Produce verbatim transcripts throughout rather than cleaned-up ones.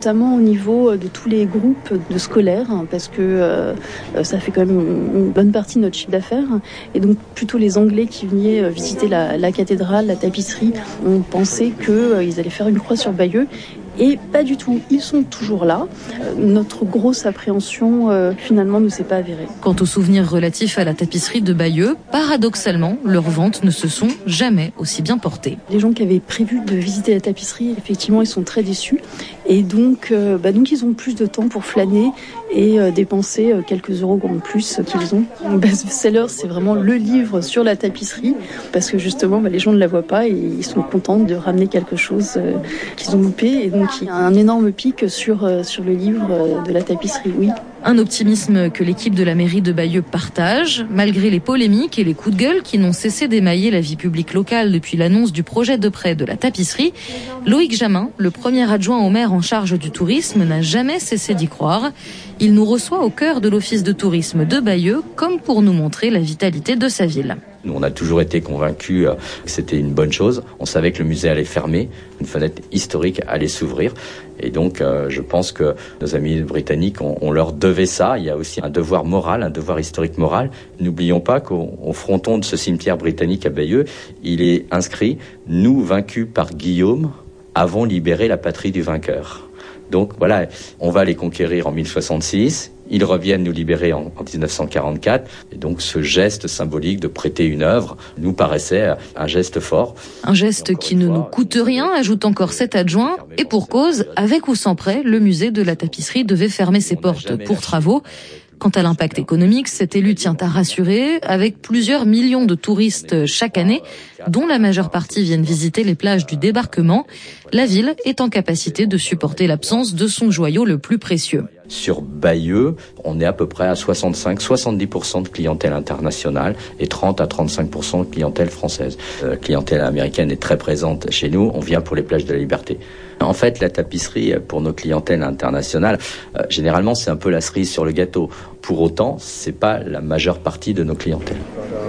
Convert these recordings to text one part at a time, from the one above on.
notamment au niveau de tous les groupes de scolaires, parce que euh, ça fait quand même une bonne partie de notre chiffre d'affaires. Et donc plutôt les Anglais qui venaient visiter la, la cathédrale, la tapisserie, ont pensé qu'ils euh, allaient faire une croix sur Bayeux. Et pas du tout, ils sont toujours là. Euh, notre grosse appréhension, euh, finalement, ne s'est pas avérée. Quant aux souvenirs relatifs à la tapisserie de Bayeux, paradoxalement, leurs ventes ne se sont jamais aussi bien portées. Les gens qui avaient prévu de visiter la tapisserie, effectivement, ils sont très déçus. Et donc, euh, bah, donc ils ont plus de temps pour flâner et euh, dépenser euh, quelques euros en plus qu'ils ont. Le best-seller, c'est vraiment le livre sur la tapisserie, parce que justement, bah, les gens ne la voient pas et ils sont contents de ramener quelque chose euh, qu'ils ont loupé. Et donc, il y a un énorme pic sur, euh, sur le livre euh, de la tapisserie, oui. Un optimisme que l'équipe de la mairie de Bayeux partage, malgré les polémiques et les coups de gueule qui n'ont cessé d'émailler la vie publique locale depuis l'annonce du projet de prêt de la tapisserie. Loïc Jamin, le premier adjoint au maire en charge du tourisme, n'a jamais cessé d'y croire. Il nous reçoit au cœur de l'office de tourisme de Bayeux, comme pour nous montrer la vitalité de sa ville. Nous, on a toujours été convaincus que c'était une bonne chose. On savait que le musée allait fermer, une fenêtre historique allait s'ouvrir. Et donc, euh, je pense que nos amis britanniques, on, on leur devait ça. Il y a aussi un devoir moral, un devoir historique moral. N'oublions pas qu'au au fronton de ce cimetière britannique à Bayeux, il est inscrit « Nous, vaincus par Guillaume, avons libéré la patrie du vainqueur ». Donc voilà, on va les conquérir en mille soixante-six, ils reviennent nous libérer en, en dix-neuf cent quarante-quatre, et donc ce geste symbolique de prêter une œuvre nous paraissait un geste fort. Un geste qui ne nous coûte rien, ajoute encore cet adjoint, et pour cause, avec ou sans prêt, le musée de la tapisserie devait fermer ses portes pour travaux. Quant à l'impact économique, cet élu tient à rassurer, avec plusieurs millions de touristes chaque année, dont la majeure partie viennent visiter les plages du débarquement, la ville est en capacité de supporter l'absence de son joyau le plus précieux. Sur Bayeux, on est à peu près à soixante-cinq à soixante-dix pour cent de clientèle internationale et trente à trente-cinq pour cent de clientèle française. La euh, clientèle américaine est très présente chez nous, on vient pour les plages de la Liberté. En fait, la tapisserie, pour nos clientèles internationales, euh, généralement, c'est un peu la cerise sur le gâteau. Pour autant, c'est pas la majeure partie de nos clientèles.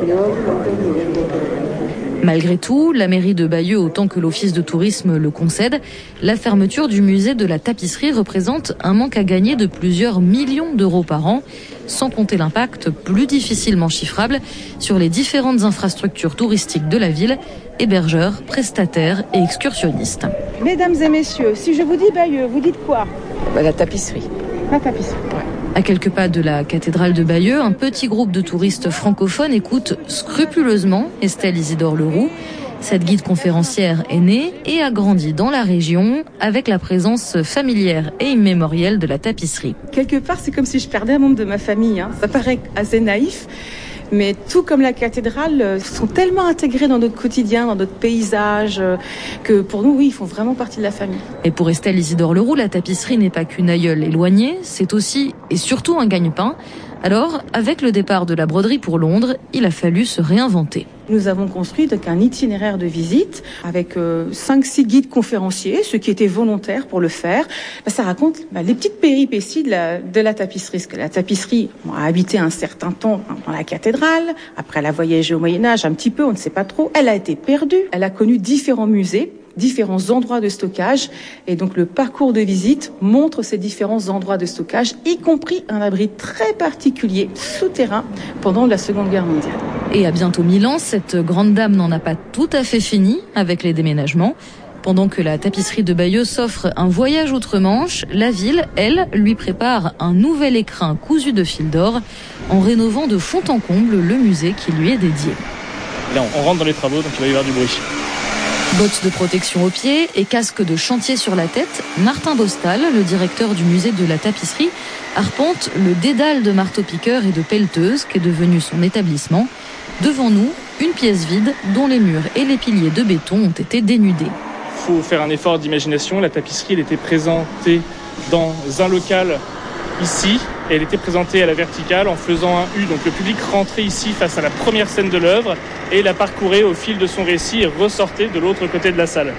Malgré tout, la mairie de Bayeux, autant que l'office de tourisme le concède, la fermeture du musée de la tapisserie représente un manque à gagner de plusieurs millions d'euros par an, sans compter l'impact plus difficilement chiffrable sur les différentes infrastructures touristiques de la ville, hébergeurs, prestataires et excursionnistes. Mesdames et messieurs, si je vous dis Bayeux, vous dites quoi ? Bah, la tapisserie. La tapisserie, ouais. À quelques pas de la cathédrale de Bayeux, un petit groupe de touristes francophones écoute scrupuleusement Estelle Isidore Leroux. Cette guide conférencière est née et a grandi dans la région avec la présence familière et immémorielle de la tapisserie. Quelque part, c'est comme si je perdais un membre de ma famille. Hein. Ça paraît assez naïf, mais tout comme la cathédrale, sont tellement intégrés dans notre quotidien, dans notre paysage, que pour nous, oui, ils font vraiment partie de la famille. Et pour Estelle Isidore Leroux, la tapisserie n'est pas qu'une aïeule éloignée, c'est aussi et surtout un gagne-pain. Alors, avec le départ de la broderie pour Londres, il a fallu se réinventer. Nous avons construit donc un itinéraire de visite avec euh, cinq six guides conférenciers, ceux qui étaient volontaires pour le faire. Ben, ça raconte ben, les petites péripéties de la, de la tapisserie. Parce que la tapisserie bon, a habité un certain temps dans la cathédrale. Après, elle a voyagé au Moyen-Âge un petit peu, on ne sait pas trop. Elle a été perdue. Elle a connu différents musées, différents endroits de stockage. Et donc, le parcours de visite montre ces différents endroits de stockage, y compris un abri très particulier souterrain pendant la Seconde Guerre mondiale. Et à bientôt mille ans, cette grande dame n'en a pas tout à fait fini avec les déménagements. Pendant que la tapisserie de Bayeux s'offre un voyage outre-Manche, la ville, elle, lui prépare un nouvel écrin cousu de fil d'or en rénovant de fond en comble le musée qui lui est dédié. Là, on rentre dans les travaux, donc il va y avoir du bruit. Bottes de protection aux pieds et casque de chantier sur la tête, Martin Bostal, le directeur du musée de la tapisserie, arpente le dédale de marteaux-piqueurs et de pelleteuses qu'est devenu son établissement. Devant nous, une pièce vide dont les murs et les piliers de béton ont été dénudés. Il faut faire un effort d'imagination. La tapisserie, elle était présentée dans un local ici, et elle était présentée à la verticale en faisant un U. Donc le public rentrait ici face à la première scène de l'œuvre et la parcourait au fil de son récit et ressortait de l'autre côté de la salle.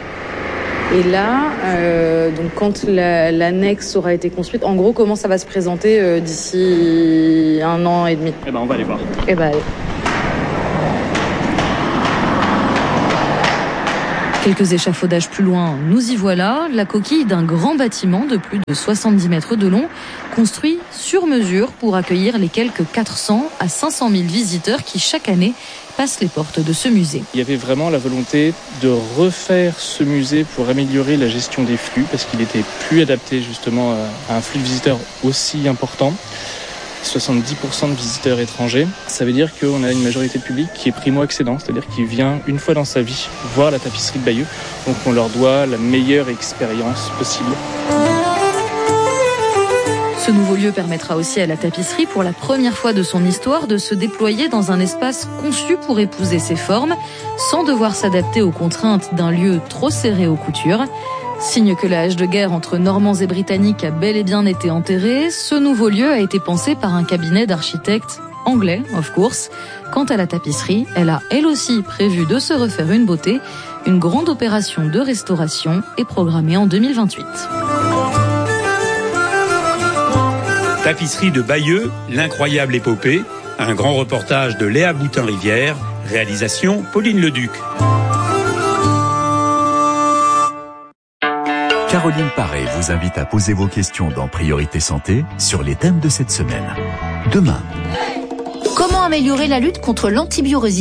Et là, euh, donc quand la, l'annexe aura été construite, en gros, comment ça va se présenter euh, d'ici un an et demi ? Eh ben, on va aller voir. Eh ben, allez. Quelques échafaudages plus loin, nous y voilà, la coquille d'un grand bâtiment de plus de soixante-dix mètres de long, construit sur mesure pour accueillir les quelques quatre cents à cinq cent mille visiteurs qui chaque année passent les portes de ce musée. Il y avait vraiment la volonté de refaire ce musée pour améliorer la gestion des flux, parce qu'il était plus adapté justement à un flux de visiteurs aussi important. soixante-dix pour cent de visiteurs étrangers. Ça veut dire qu'on a une majorité de public qui est primo-accédant, c'est-à-dire qui vient une fois dans sa vie voir la tapisserie de Bayeux. Donc on leur doit la meilleure expérience possible. Ce nouveau lieu permettra aussi à la tapisserie, pour la première fois de son histoire, de se déployer dans un espace conçu pour épouser ses formes, sans devoir s'adapter aux contraintes d'un lieu trop serré aux coutures. Signe que la hache de guerre entre Normands et Britanniques a bel et bien été enterrée, ce nouveau lieu a été pensé par un cabinet d'architectes anglais, of course. Quant à la tapisserie, elle a elle aussi prévu de se refaire une beauté. Une grande opération de restauration est programmée en deux mille vingt-huit. Tapisserie de Bayeux, l'incroyable épopée, un grand reportage de Léa Boutin-Rivière, réalisation Pauline Leduc. Caroline Paré vous invite à poser vos questions dans Priorité Santé sur les thèmes de cette semaine. Demain. Comment améliorer la lutte contre l'antibiorésistance ?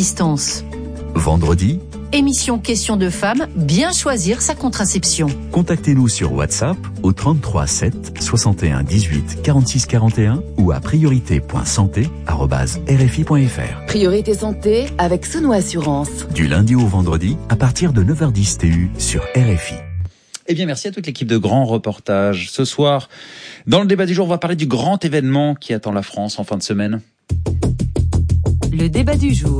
Vendredi. Émission Questions de femmes, bien choisir sa contraception. Contactez-nous sur WhatsApp au trente-trois sept soixante et un dix-huit quarante-six quarante et un ou à priorité point santé arobase r f i point f r. Priorité Santé avec Sono Assurance. Du lundi au vendredi à partir de neuf heures dix T U sur R F I. Eh bien, merci à toute l'équipe de Grand Reportage. Ce soir, dans le débat du jour, on va parler du grand événement qui attend la France en fin de semaine. Le débat du jour.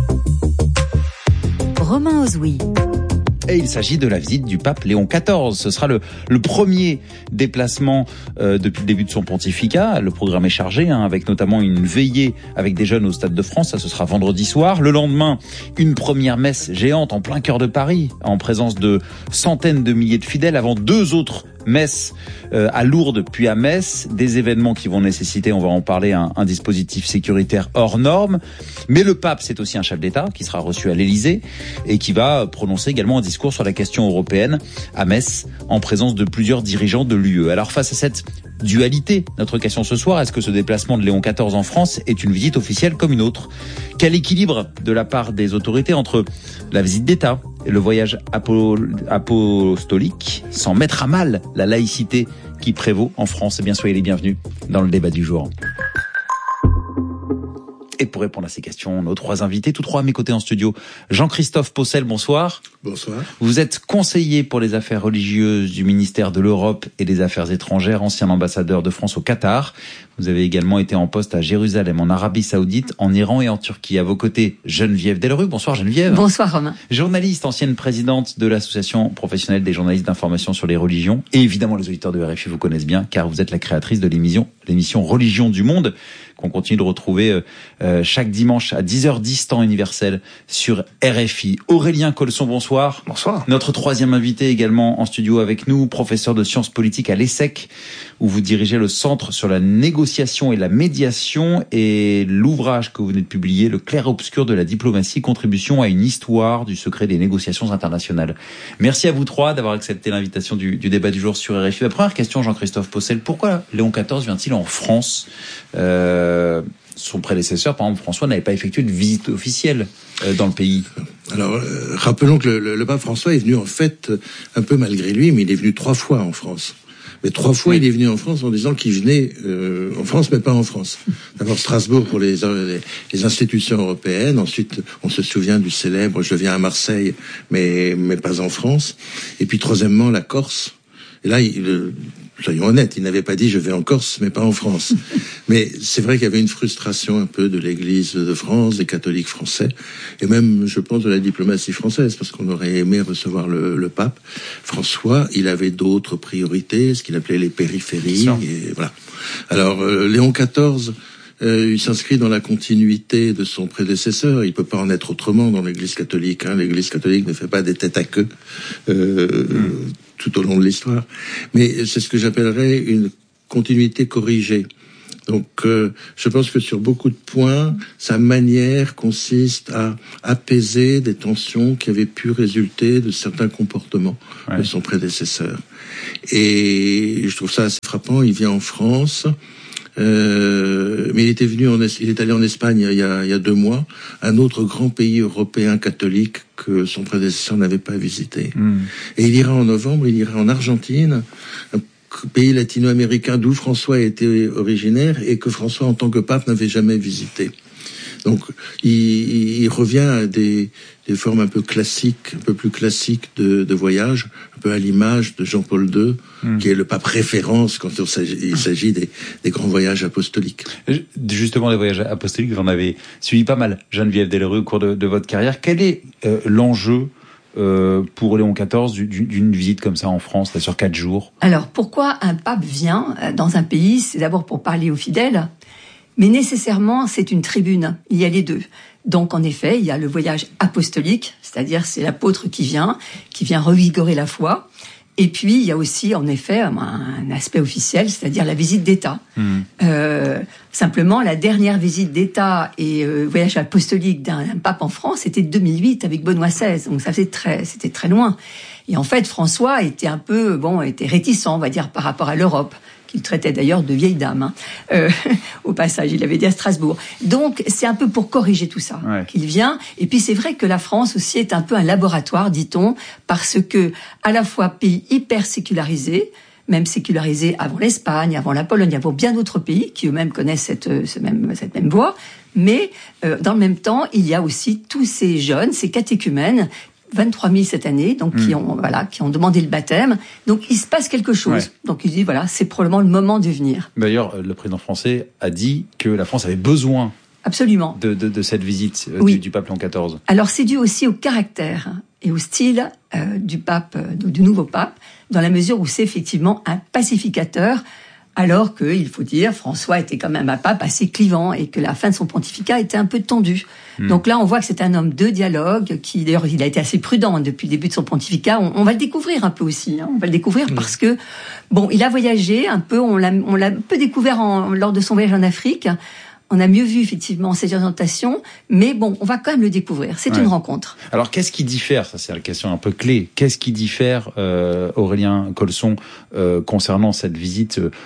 Romain Ozoui. Et il s'agit de la visite du pape Léon quatorze. Ce sera le, le premier déplacement euh, depuis le début de son pontificat. Le programme est chargé, hein, avec notamment une veillée avec des jeunes au Stade de France. Ça, ce sera vendredi soir. Le lendemain, une première messe géante en plein cœur de Paris, en présence de centaines de milliers de fidèles, avant deux autres messes euh, à Lourdes puis à Metz, des événements qui vont nécessiter, on va en parler, un, un dispositif sécuritaire hors norme. Mais le pape, c'est aussi un chef d'État qui sera reçu à l'Élysée et qui va prononcer également un discours sur la question européenne à Metz, en présence de plusieurs dirigeants de l'U E. Alors face à cette dualité, notre question ce soir, est-ce que ce déplacement de Léon quatorze en France est une visite officielle comme une autre ? Quel équilibre de la part des autorités entre la visite d'État et le voyage apol- apostolique, sans mettre à mal la laïcité qui prévaut en France ? Eh bien, soyez les bienvenus dans le débat du jour. Et pour répondre à ces questions, nos trois invités, tous trois à mes côtés en studio. Jean-Christophe Possel, bonsoir. Bonsoir. Vous êtes conseiller pour les affaires religieuses du ministère de l'Europe et des Affaires étrangères, ancien ambassadeur de France au Qatar. Vous avez également été en poste à Jérusalem, en Arabie Saoudite, en Iran et en Turquie. À vos côtés, Geneviève Delrue. Bonsoir Geneviève. Bonsoir Romain. Journaliste, ancienne présidente de l'Association professionnelle des journalistes d'information sur les religions. Et évidemment, les auditeurs de R F I vous connaissent bien, car vous êtes la créatrice de l'émission, l'émission Religion du Monde, qu'on continue de retrouver euh, chaque dimanche à dix heures dix temps universel sur R F I. Aurélien Colson, bonsoir. Bonsoir. Notre troisième invité également en studio avec nous, professeur de sciences politiques à l'ESSEC, où vous dirigez le Centre sur la négociation et la médiation, et l'ouvrage que vous venez de publier, Le clair-obscur de la diplomatie, contribution à une histoire du secret des négociations internationales. Merci à vous trois d'avoir accepté l'invitation du, du débat du jour sur R F I. La première question, Jean-Christophe Possel, pourquoi Léon quatorze vient-il en France ? euh, Son prédécesseur, par exemple François, n'avait pas effectué de visite officielle euh, dans le pays. Alors, euh, rappelons que le, le, le pape François est venu en fait un peu malgré lui, mais il est venu trois fois en France. Mais trois fois, oui. Il est venu en France en disant qu'il venait euh, en France, mais pas en France. D'abord Strasbourg pour les, les, les institutions européennes. Ensuite, on se souvient du célèbre « Je viens à Marseille, mais, mais pas en France ». Et puis, troisièmement, la Corse. Et là, il, soyons honnêtes, il n'avait pas dit « je vais en Corse, mais pas en France ». Mais c'est vrai qu'il y avait une frustration un peu de l'Église de France, des catholiques français, et même, je pense, de la diplomatie française, parce qu'on aurait aimé recevoir le, le pape. François, il avait d'autres priorités, ce qu'il appelait les périphéries, et voilà. Alors, euh, Léon quatorze... Euh, il s'inscrit dans la continuité de son prédécesseur. Il peut pas en être autrement dans l'Église catholique. Hein. L'Église catholique ne fait pas des têtes à queue euh, mmh. tout au long de l'histoire. Mais c'est ce que j'appellerais une continuité corrigée. Donc, euh, je pense que sur beaucoup de points, sa manière consiste à apaiser des tensions qui avaient pu résulter de certains comportements ouais. de son prédécesseur. Et je trouve ça assez frappant. Il vient en France, euh, mais il était venu, en, il est allé en Espagne il y a, il y a deux mois, un autre grand pays européen catholique que son prédécesseur n'avait pas visité. Mmh. Et il ira en novembre, il ira en Argentine, un pays latino-américain d'où François était originaire et que François, en tant que pape, n'avait jamais visité. Donc, il, il revient à des, des formes un peu classiques, un peu plus classiques de, de voyage, un peu à l'image de Jean-Paul deux, mmh. qui est le pape référence quand il s'agit, il s'agit des, des grands voyages apostoliques. Justement, les voyages apostoliques, vous en avez suivi pas mal, Geneviève Delerue, au cours de, de votre carrière. Quel est euh, l'enjeu Euh, pour Léon quatorze d'une visite comme ça en France, là, sur quatre jours? Alors, pourquoi un pape vient dans un pays? C'est d'abord pour parler aux fidèles, mais nécessairement, c'est une tribune. Il y a les deux. Donc, en effet, il y a le voyage apostolique, c'est-à-dire c'est l'apôtre qui vient, qui vient revigorer la foi. Et puis, il y a aussi, en effet, un aspect officiel, c'est-à-dire la visite d'État. Mmh. Euh, simplement, la dernière visite d'État et euh, voyage apostolique d'un pape en France, c'était deux mille huit avec Benoît seize. Donc, ça faisait très, c'était très loin. Et en fait, François était un peu, bon, était réticent, on va dire, par rapport à l'Europe. Il traitait d'ailleurs de vieille dame, hein, euh, au passage, il l'avait dit à Strasbourg. Donc, c'est un peu pour corriger tout ça ouais. qu'il vient. Et puis, c'est vrai que la France aussi est un peu un laboratoire, dit-on, parce que, à la fois pays hyper sécularisé, même sécularisé avant l'Espagne, avant la Pologne, avant bien d'autres pays qui eux-mêmes connaissent cette, ce même, cette même voie. Mais, euh, dans le même temps, il y a aussi tous ces jeunes, ces catéchumènes, vingt-trois mille cette année, donc mmh. qui ont voilà, qui ont demandé le baptême. Donc il se passe quelque chose. Ouais. Donc il dit voilà, c'est probablement le moment de venir. D'ailleurs, le président français a dit que la France avait besoin absolument de, de, de cette visite oui. du, du pape Léon quatorze. Alors c'est dû aussi au caractère et au style euh, du pape, euh, du nouveau pape, dans la mesure où c'est effectivement un pacificateur. Alors que, il faut dire, François était quand même un pape assez clivant et que la fin de son pontificat était un peu tendue. Mmh. Donc là, on voit que c'est un homme de dialogue qui, d'ailleurs, il a été assez prudent depuis le début de son pontificat. On, on va le découvrir un peu aussi. Hein. On va le découvrir mmh. parce que, bon, il a voyagé un peu. On l'a, on l'a un peu découvert en, lors de son voyage en Afrique. On a mieux vu effectivement ses orientations, mais bon, on va quand même le découvrir. C'est ouais. une rencontre. Alors, qu'est-ce qui diffère? Ça, c'est la question un peu clé. Qu'est-ce qui diffère, euh, Aurélien Colson, euh, concernant cette visite euh,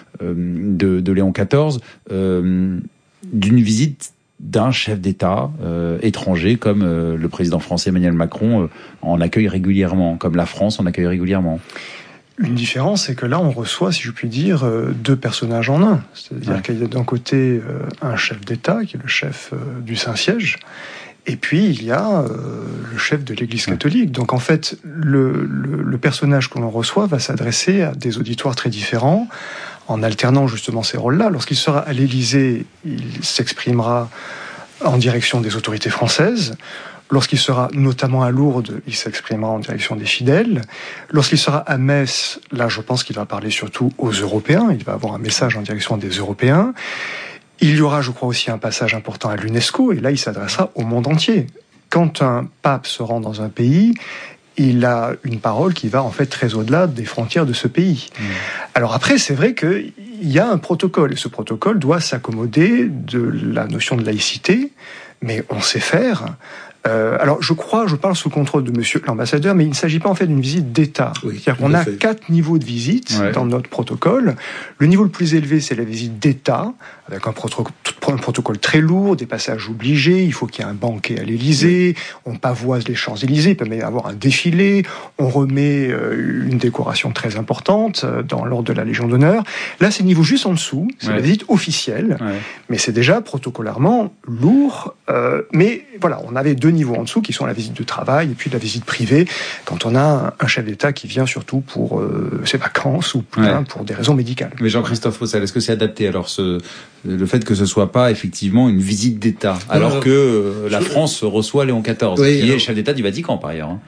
de, de Léon quatorze, euh, d'une visite d'un chef d'État euh, étranger comme euh, le président français Emmanuel Macron euh, en accueille régulièrement, comme la France en accueille régulièrement? Une différence, c'est que là, on reçoit, si je puis dire, deux personnages en un. C'est-à-dire ouais. qu'il y a d'un côté un chef d'État, qui est le chef du Saint-Siège, et puis il y a le chef de l'Église catholique. Donc en fait, le, le, le personnage que l'on reçoit va s'adresser à des auditoires très différents, en alternant justement ces rôles-là. Lorsqu'il sera à l'Élysée, il s'exprimera en direction des autorités françaises. Lorsqu'il sera notamment à Lourdes, il s'exprimera en direction des fidèles. Lorsqu'il sera à Metz, là, je pense qu'il va parler surtout aux Européens. Il va avoir un message en direction des Européens. Il y aura, je crois, aussi un passage important à l'UNESCO, et là, il s'adressera au monde entier. Quand un pape se rend dans un pays, il a une parole qui va en fait très au-delà des frontières de ce pays. Mmh. Alors après, c'est vrai qu'il y a un protocole, et ce protocole doit s'accommoder de la notion de laïcité, mais on sait faire. Euh, alors, je crois, je parle sous contrôle de monsieur l'ambassadeur, mais il ne s'agit pas en fait d'une visite d'État. Oui, c'est-à-dire qu'on a quatre niveaux de visite ouais. dans notre protocole. Le niveau le plus élevé, c'est la visite d'État, avec un, proto- un protocole très lourd, des passages obligés. Il faut qu'il y ait un banquet à l'Élysée, on pavoise les Champs-Élysées, il peut même y avoir un défilé, on remet euh, une décoration très importante euh, dans l'ordre de la Légion d'honneur. Là, c'est le niveau juste en dessous, c'est ouais. la visite officielle, ouais. mais c'est déjà protocolairement lourd. Euh, mais voilà, on avait deux niveaux en dessous qui sont la visite de travail et puis la visite privée quand on a un chef d'État qui vient surtout pour euh, ses vacances ou ouais. hein, pour des raisons médicales. Mais Jean-Christophe Faussel, est-ce que c'est adapté alors ce, le fait que ce soit pas effectivement une visite d'État alors, alors que euh, la je... France reçoit Léon quatorze oui, qui alors... est chef d'État du Vatican par ailleurs hein.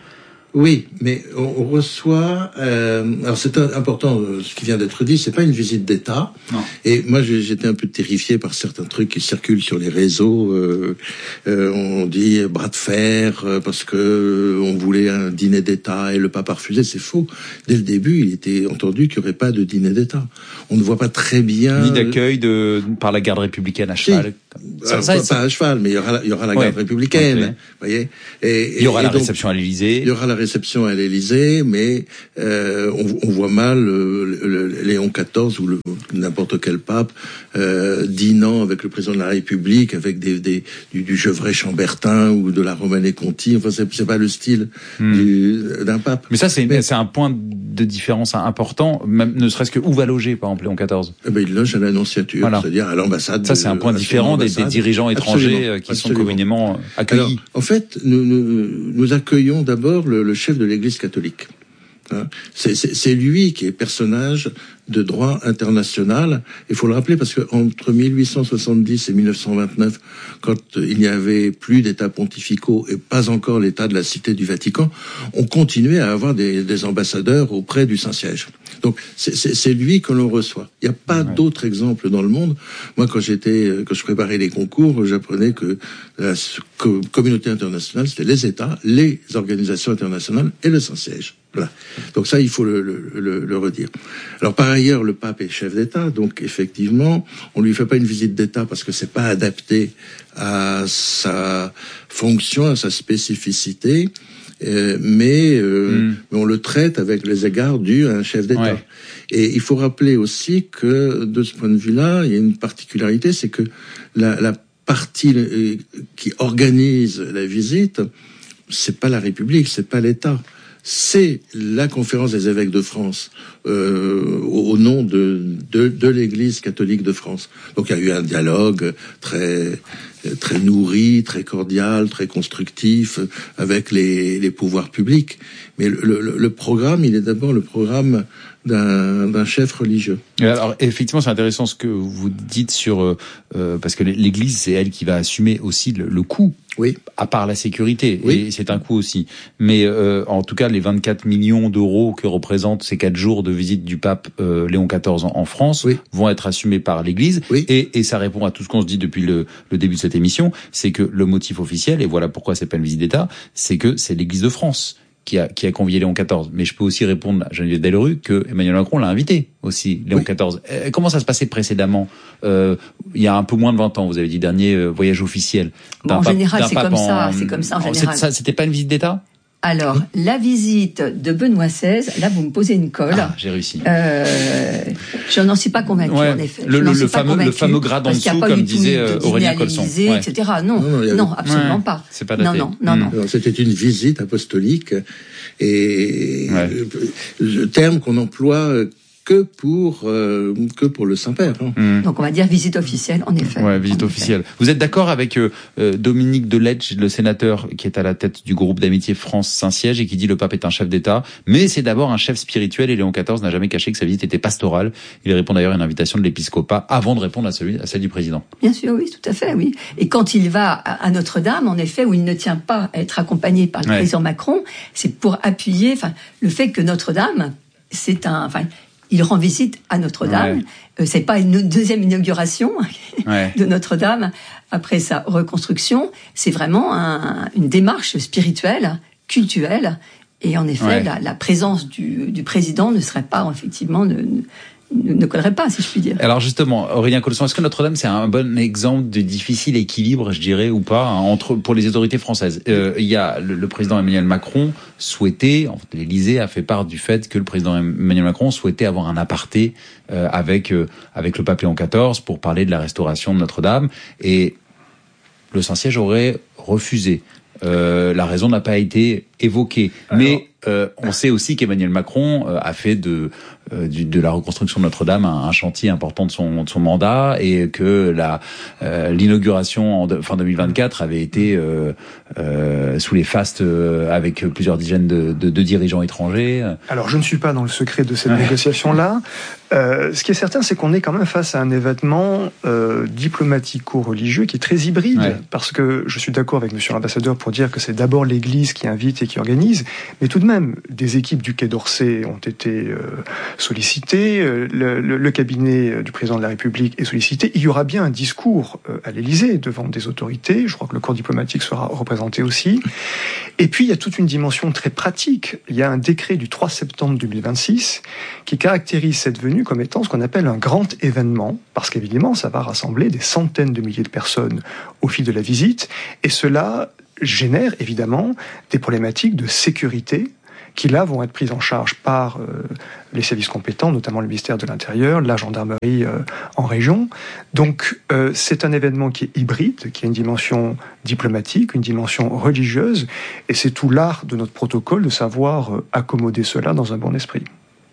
Oui, mais on, on reçoit. Euh, alors c'est important euh, ce qui vient d'être dit. C'est pas une visite d'État. Non. Et moi, j'ai, j'étais un peu terrifié par certains trucs qui circulent sur les réseaux. Euh, euh, on dit bras de fer euh, parce que euh, on voulait un dîner d'État et le pape a refusé. C'est faux. Dès le début, il était entendu qu'il n'y aurait pas de dîner d'État. On ne voit pas très bien. Ni d'accueil de par la garde républicaine à cheval. Si. Ça, ça, ça, pas à cheval, mais il y aura, il y aura la garde ouais. républicaine. Okay. Voyez. Et, il y aura et la donc, réception à l'Élysée. Il y aura la réception à l'Élysée, mais euh, on, on voit mal euh, le, le Léon quatorze ou le, n'importe quel pape euh, dînant avec le président de la République, avec des, des, du, du Gevrey Chambertin ou de la Romanée Conti. Enfin, c'est, c'est pas le style hmm. du, d'un pape. Mais ça, c'est, mais, c'est un point de différence important, même ne serait-ce que où va loger, par exemple, Léon quatorze. Eh ben, il loge à l'Annonciature, voilà. C'est-à-dire à l'ambassade. Ça, c'est un point différent des, des dirigeants étrangers absolument, qui absolument. sont communément accueillis. Alors, en fait, nous, nous, nous accueillons d'abord le, le chef de l'Église catholique. Hein, c'est, c'est, c'est lui qui est personnage de droit international. Il faut le rappeler parce que entre mille huit cent soixante-dix et mille neuf cent vingt-neuf, quand il n'y avait plus d'États pontificaux et pas encore l'État de la Cité du Vatican, on continuait à avoir des, des ambassadeurs auprès du Saint-Siège. Donc c'est, c'est, c'est lui que l'on reçoit. Il n'y a pas ouais. d'autres exemples dans le monde. Moi, quand j'étais, quand je préparais les concours, j'apprenais que la communauté internationale, c'était les États, les organisations internationales et le Saint-Siège. Voilà. Donc ça, il faut le, le, le, le redire. Alors par ailleurs, le pape est chef d'État, donc effectivement, on lui fait pas une visite d'État parce que c'est pas adapté à sa fonction, à sa spécificité, euh, mais, euh, mm. mais on le traite avec les égards dus à un chef d'État. Ouais. Et il faut rappeler aussi que de ce point de vue-là, il y a une particularité, c'est que la, la partie qui organise la visite, c'est pas la République, c'est pas l'État. C'est la conférence des évêques de France euh, au nom de, de, de l'Église catholique de France. Donc il y a eu un dialogue très très nourri, très cordial, très constructif avec les, les pouvoirs publics. Mais le, le, le programme, il est d'abord le programme d'un, d'un chef religieux. Alors effectivement, c'est intéressant ce que vous dites sur euh, parce que l'Église, c'est elle qui va assumer aussi le, le coût. Oui. À part la sécurité, oui. et c'est un coût aussi. Mais euh, en tout cas, les vingt-quatre millions d'euros que représentent ces quatre jours de visite du pape euh, Léon quatorze en, en France oui. vont être assumés par l'Église. Oui. Et, et ça répond à tout ce qu'on se dit depuis le, le début de cette émission, c'est que le motif officiel, et voilà pourquoi c'est pas une visite d'État, c'est que c'est l'Église de France qui a, qui a convié Léon quatorze. Mais je peux aussi répondre à Geneviève Dellerue que Emmanuel Macron l'a invité aussi, Léon oui. quatorze. Euh, comment ça se passait précédemment euh, il y a un peu moins de vingt ans, vous avez dit, dernier euh, voyage officiel. Bon, en pape, général, c'est comme en... ça, c'est comme ça en général. C'est, ça, c'était pas une visite d'État ? Alors, mmh. la visite de Benoît seize, là, vous me posez une colle. Ah, j'ai réussi. Euh, je n'en suis pas convaincu, ouais. en effet. Le, le, le, fameux, le fameux grade en dessous, comme disait Aurélien Colson. Ouais. et cetera. Non, non, avait... non absolument ouais. pas. C'est pas daté. Non, non, non, mmh. non. C'était une visite apostolique et ouais. le terme qu'on emploie que pour euh, que pour le Saint-Père. Hein. Mmh. Donc on va dire visite officielle, en effet. Ouais, visite officielle. Effet. Vous êtes d'accord avec euh, Dominique Deletge, le sénateur qui est à la tête du groupe d'amitié France-Saint-Siège et qui dit le pape est un chef d'État, mais c'est d'abord un chef spirituel et Léon quatorze n'a jamais caché que sa visite était pastorale. Il répond d'ailleurs à une invitation de l'épiscopat avant de répondre à celui à celle du président. Bien sûr, oui, tout à fait, oui. Et quand il va à Notre-Dame, en effet, où il ne tient pas à être accompagné par le ouais. président Macron, c'est pour appuyer, enfin, le fait que Notre-Dame, c'est un, enfin. Il rend visite à Notre-Dame. Ouais. Euh, c'est pas une deuxième inauguration ouais. de Notre-Dame après sa reconstruction. C'est vraiment un, une démarche spirituelle, cultuelle. Et en effet, ouais. la, la présence du, du président ne serait pas, effectivement, ne, ne, ne collerait pas, si je puis dire. Alors justement, Aurélien Colson, est-ce que Notre-Dame, c'est un bon exemple de difficile équilibre, je dirais, ou pas, hein, entre pour les autorités françaises ? euh, Il y a le, le président Emmanuel Macron souhaitait, en fait, l'Élysée a fait part du fait que le président Emmanuel Macron souhaitait avoir un aparté euh, avec euh, avec le pape Léon quatorze pour parler de la restauration de Notre-Dame, et le Saint-Siège aurait refusé. Euh, la raison n'a pas été évoquée. Alors, mais euh, on sait aussi qu'Emmanuel Macron euh, a fait de euh, du, de la reconstruction de Notre-Dame un, un chantier important de son, de son mandat, et que la euh, l'inauguration en de, fin deux mille vingt-quatre avait été euh, euh, sous les fastes euh, avec plusieurs dizaines de, de, de dirigeants étrangers. Alors je ne suis pas dans le secret de cette ouais. négociation-là. Euh, ce qui est certain, c'est qu'on est quand même face à un événement euh, diplomatico-religieux qui est très hybride, ouais. parce que je suis d'accord avec Monsieur l'ambassadeur pour dire que c'est d'abord l'Église qui invite et qui organise, mais tout de même, des équipes du Quai d'Orsay ont été euh, sollicitées, euh, le, le, le cabinet du président de la République est sollicité. Il y aura bien un discours euh, à l'Élysée devant des autorités. Je crois que le corps diplomatique sera représenté aussi. Et puis, il y a toute une dimension très pratique. Il y a un décret du trois septembre deux mille vingt-six qui caractérise cette venue comme étant ce qu'on appelle un grand événement, parce qu'évidemment, ça va rassembler des centaines de milliers de personnes au fil de la visite, et cela génère évidemment des problématiques de sécurité qui là vont être prises en charge par euh, les services compétents, notamment le ministère de l'Intérieur, la gendarmerie euh, en région. Donc euh, c'est un événement qui est hybride, qui a une dimension diplomatique, une dimension religieuse, et c'est tout l'art de notre protocole de savoir euh, accommoder cela dans un bon esprit.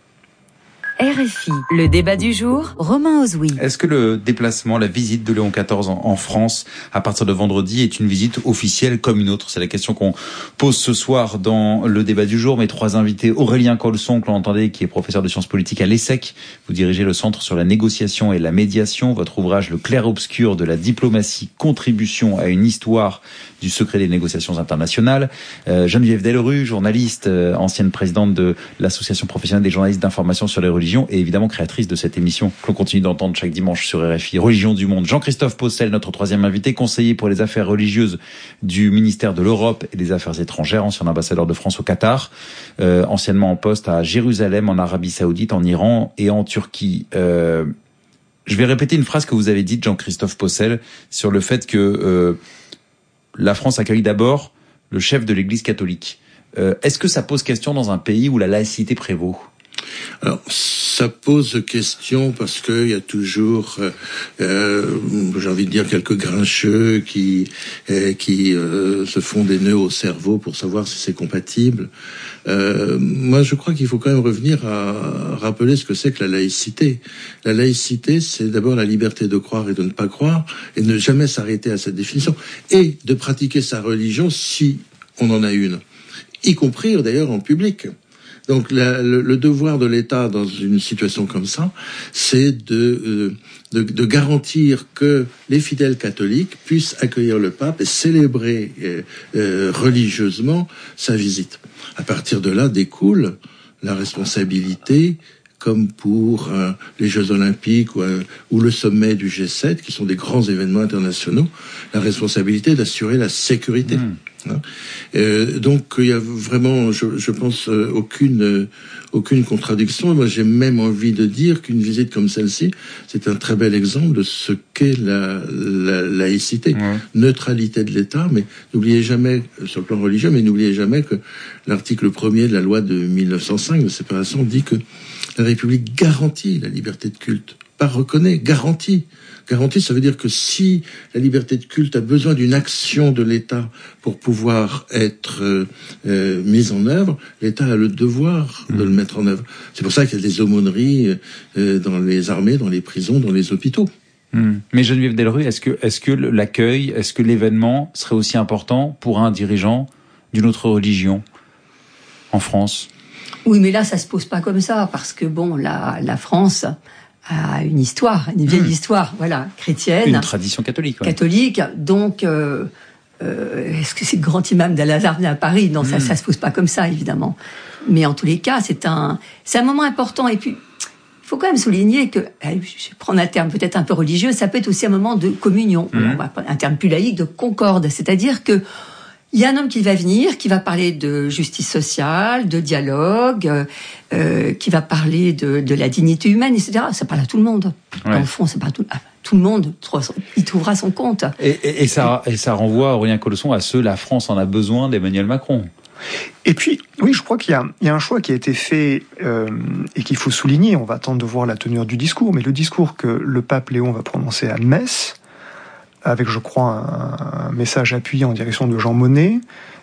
R F I, le débat du jour, Romain Ozoui. Est-ce que le déplacement, la visite de Léon quatorze en, en France à partir de vendredi est une visite officielle comme une autre? C'est la question qu'on pose ce soir dans le débat du jour. Mes trois invités, Aurélien Colson, que l'on entendait, qui est professeur de sciences politiques à l'ESSEC. Vous dirigez le Centre sur la négociation et la médiation. Votre ouvrage, Le clair-obscur de la diplomatie, contribution à une histoire du secret des négociations internationales. Euh, Geneviève Dellerue, journaliste, euh, ancienne présidente de l'Association professionnelle des journalistes d'information sur les religions, et évidemment créatrice de cette émission que l'on continue d'entendre chaque dimanche sur R F I, Religion du Monde. Jean-Christophe Possel, notre troisième invité, conseiller pour les affaires religieuses du ministère de l'Europe et des Affaires étrangères, ancien ambassadeur de France au Qatar, euh, anciennement en poste à Jérusalem, en Arabie Saoudite, en Iran et en Turquie. Euh, je vais répéter une phrase que vous avez dite, Jean-Christophe Possel, sur le fait que euh, la France accueille d'abord le chef de l'Église catholique. Euh, est-ce que ça pose question dans un pays où la laïcité prévaut ? Alors, ça pose question parce qu'il y a toujours, euh, j'ai envie de dire, quelques grincheux qui, euh, qui euh, se font des nœuds au cerveau pour savoir si c'est compatible. Euh, moi, je crois qu'il faut quand même revenir à rappeler ce que c'est que la laïcité. La laïcité, c'est d'abord la liberté de croire et de ne pas croire, et ne jamais s'arrêter à cette définition, et de pratiquer sa religion si on en a une, y compris d'ailleurs en public. Donc la, le, le devoir de l'État dans une situation comme ça, c'est de, euh, de, de garantir que les fidèles catholiques puissent accueillir le pape et célébrer euh, euh, religieusement sa visite. À partir de là découle la responsabilité, comme pour euh, les Jeux Olympiques ou, euh, ou le sommet du G sept, qui sont des grands événements internationaux, la responsabilité d'assurer la sécurité. Mmh. Hein euh, donc il y a vraiment, je, je pense, euh, aucune euh, aucune contradiction. Moi, j'ai même envie de dire qu'une visite comme celle-ci, c'est un très bel exemple de ce qu'est la, la laïcité, mmh. neutralité de l'État. Mais n'oubliez jamais, sur le plan religieux, mais n'oubliez jamais que l'article premier de la loi de mille neuf cent cinq de séparation dit que la République garantit la liberté de culte, pas reconnaît, garantit. Garantie, ça veut dire que si la liberté de culte a besoin d'une action de l'État pour pouvoir être euh, euh, mise en œuvre, l'État a le devoir mmh. de le mettre en œuvre. C'est pour ça qu'il y a des aumôneries euh, dans les armées, dans les prisons, dans les hôpitaux. Mmh. Mais Geneviève Dellerue, est-ce que, est-ce que l'accueil, est-ce que l'événement serait aussi important pour un dirigeant d'une autre religion en France ? Oui, mais là, ça se pose pas comme ça, parce que bon, la, la France a une histoire, une vieille mmh. histoire, voilà, chrétienne. Une tradition catholique. Ouais. Catholique, donc, euh, euh, est-ce que c'est le grand imam d'Al-Azhar à Paris ? Non, mmh. ça, ça se pose pas comme ça, évidemment. Mais en tous les cas, c'est un, c'est un moment important. Et puis, il faut quand même souligner que, je vais prendre un terme peut-être un peu religieux, ça peut être aussi un moment de communion. Mmh. On va prendre un terme plus laïque, de concorde. C'est-à-dire que, il y a un homme qui va venir, qui va parler de justice sociale, de dialogue, euh, qui va parler de, de la dignité humaine, et cetera. Ça parle à tout le monde. Ouais. Dans le fond, ça parle à tout, à tout le monde. Il trouvera son compte. Et, et, et, ça, et ça renvoie, Aurélien Colson, à ce « la France en a besoin » d'Emmanuel Macron. Et puis, oui, je crois qu'il y a, il y a un choix qui a été fait euh, et qu'il faut souligner. On va attendre de voir la teneur du discours, mais le discours que le pape Léon va prononcer à Metz, avec, je crois, un, un message appuyé en direction de Jean Monnet,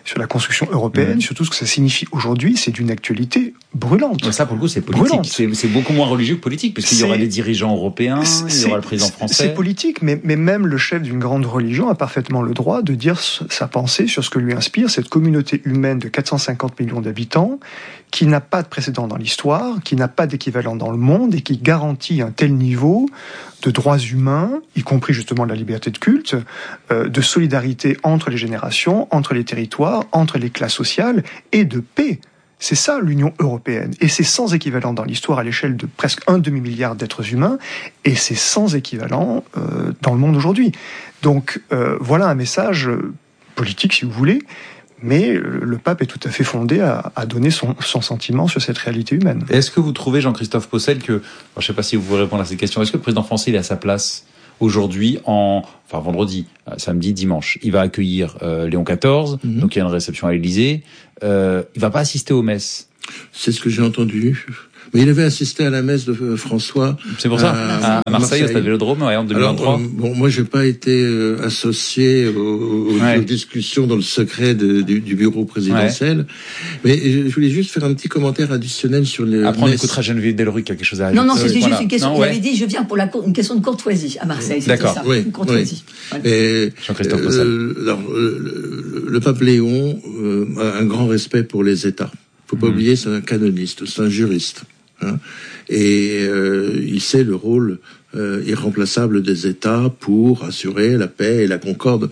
sur la construction européenne, mmh. sur tout ce que ça signifie aujourd'hui. C'est d'une actualité brûlante. Mais ça, pour le coup, c'est politique. C'est, c'est beaucoup moins religieux que politique, puisqu'il y aura des dirigeants européens, il y aura le président français. C'est politique, mais, mais même le chef d'une grande religion a parfaitement le droit de dire sa pensée sur ce que lui inspire cette communauté humaine de quatre cent cinquante millions d'habitants, qui n'a pas de précédent dans l'histoire, qui n'a pas d'équivalent dans le monde et qui garantit un tel niveau de droits humains, y compris justement de la liberté de culte, euh, de solidarité entre les générations, entre les territoires, entre les classes sociales et de paix. C'est ça l'Union européenne. Et c'est sans équivalent dans l'histoire à l'échelle de presque un demi-milliard d'êtres humains, et c'est sans équivalent euh, dans le monde aujourd'hui. Donc euh, voilà un message politique, si vous voulez, mais le pape est tout à fait fondé à, à donner son, son sentiment sur cette réalité humaine. Est-ce que vous trouvez, Jean-Christophe Possel, que, je ne sais pas si vous pouvez répondre à cette question, est-ce que le président français il est à sa place aujourd'hui, en, enfin vendredi, samedi, dimanche, il va accueillir euh, Léon quatorze, mmh. donc il y a une réception à l'Élysée, euh, il va pas assister aux messes. C'est ce que j'ai entendu. Mais il avait assisté à la messe de François. C'est pour ça, à, à Marseille, au Stade Vélodrome, en deux mille vingt-trois. Alors, euh, bon, moi, j'ai pas été euh, associé aux, aux, ouais. aux discussions dans le secret de, du, du bureau présidentiel. Ouais. Mais je voulais juste faire un petit commentaire additionnel sur les. Après, on écoutera Geneviève Delruc qui a quelque chose à ajouter. Non, non, c'était euh, voilà. juste une question. Non, il ouais. avait dit, je viens pour la, une question de courtoisie à Marseille. C'était D'accord. Ça, oui, une courtoisie. Oui. Et, Jean-Christophe euh, Possel. Alors, le, le, le pape Léon euh, a un grand respect pour les États. Faut pas mmh. oublier, c'est un canoniste, c'est un juriste. Hein, et euh, il sait le rôle euh, irremplaçable des États pour assurer la paix et la concorde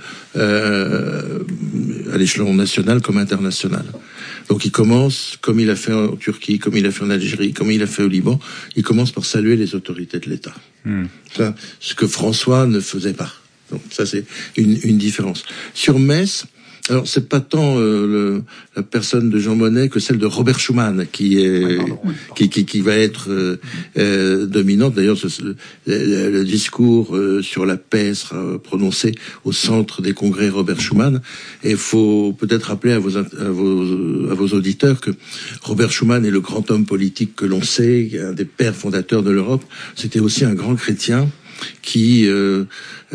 euh, à l'échelon national comme international. Donc il commence, comme il a fait en Turquie, comme il a fait en Algérie, comme il a fait au Liban, il commence par saluer les autorités de l'État. Mmh. Ça, ce que François ne faisait pas. Donc ça c'est une, une différence. Sur Metz, alors c'est pas tant euh, le, la personne de Jean Monnet que celle de Robert Schuman qui est qui qui, qui va être euh, euh, dominante. D'ailleurs, ce, le, le discours euh, sur la paix sera prononcé au centre des congrès Robert Schuman. Et il faut peut-être rappeler à vos, à vos à vos auditeurs que Robert Schuman est le grand homme politique que l'on sait, un des pères fondateurs de l'Europe. C'était aussi un grand chrétien qui euh,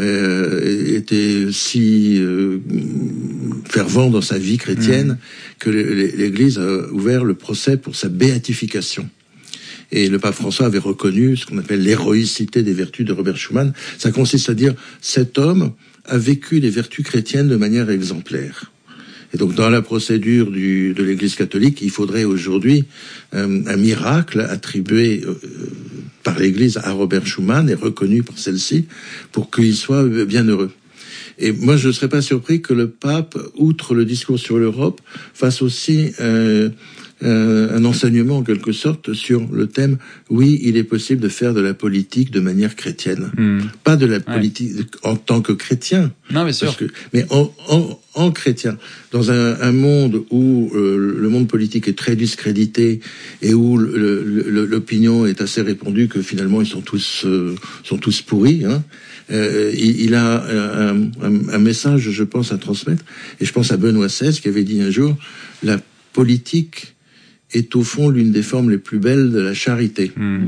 euh, était si euh, fervent dans sa vie chrétienne mmh. que l'Église a ouvert le procès pour sa béatification. Et le pape François avait reconnu ce qu'on appelle l'héroïcité des vertus de Robert Schuman. Ça consiste à dire, cet homme a vécu les vertus chrétiennes de manière exemplaire. Et donc, dans la procédure du, de l'Église catholique, il faudrait aujourd'hui euh, un miracle attribué euh, par l'Église à Robert Schuman et reconnu par celle-ci pour qu'il soit bienheureux. Et moi, je ne serais pas surpris que le pape, outre le discours sur l'Europe, fasse aussi euh, euh, un enseignement en quelque sorte sur le thème « Oui, il est possible de faire de la politique de manière chrétienne. Mmh. » Pas de la politique ouais. en tant que chrétien. Non, bien sûr. Que, mais en, en, en chrétien. Dans un, un monde où euh, le monde politique est très discrédité et où le, le, l'opinion est assez répandue que finalement ils sont tous, euh, sont tous pourris, hein. Euh, il, il a un, un, un message, je pense, à transmettre. Et je pense à Benoît seize qui avait dit un jour, la politique est au fond l'une des formes les plus belles de la charité. Mmh.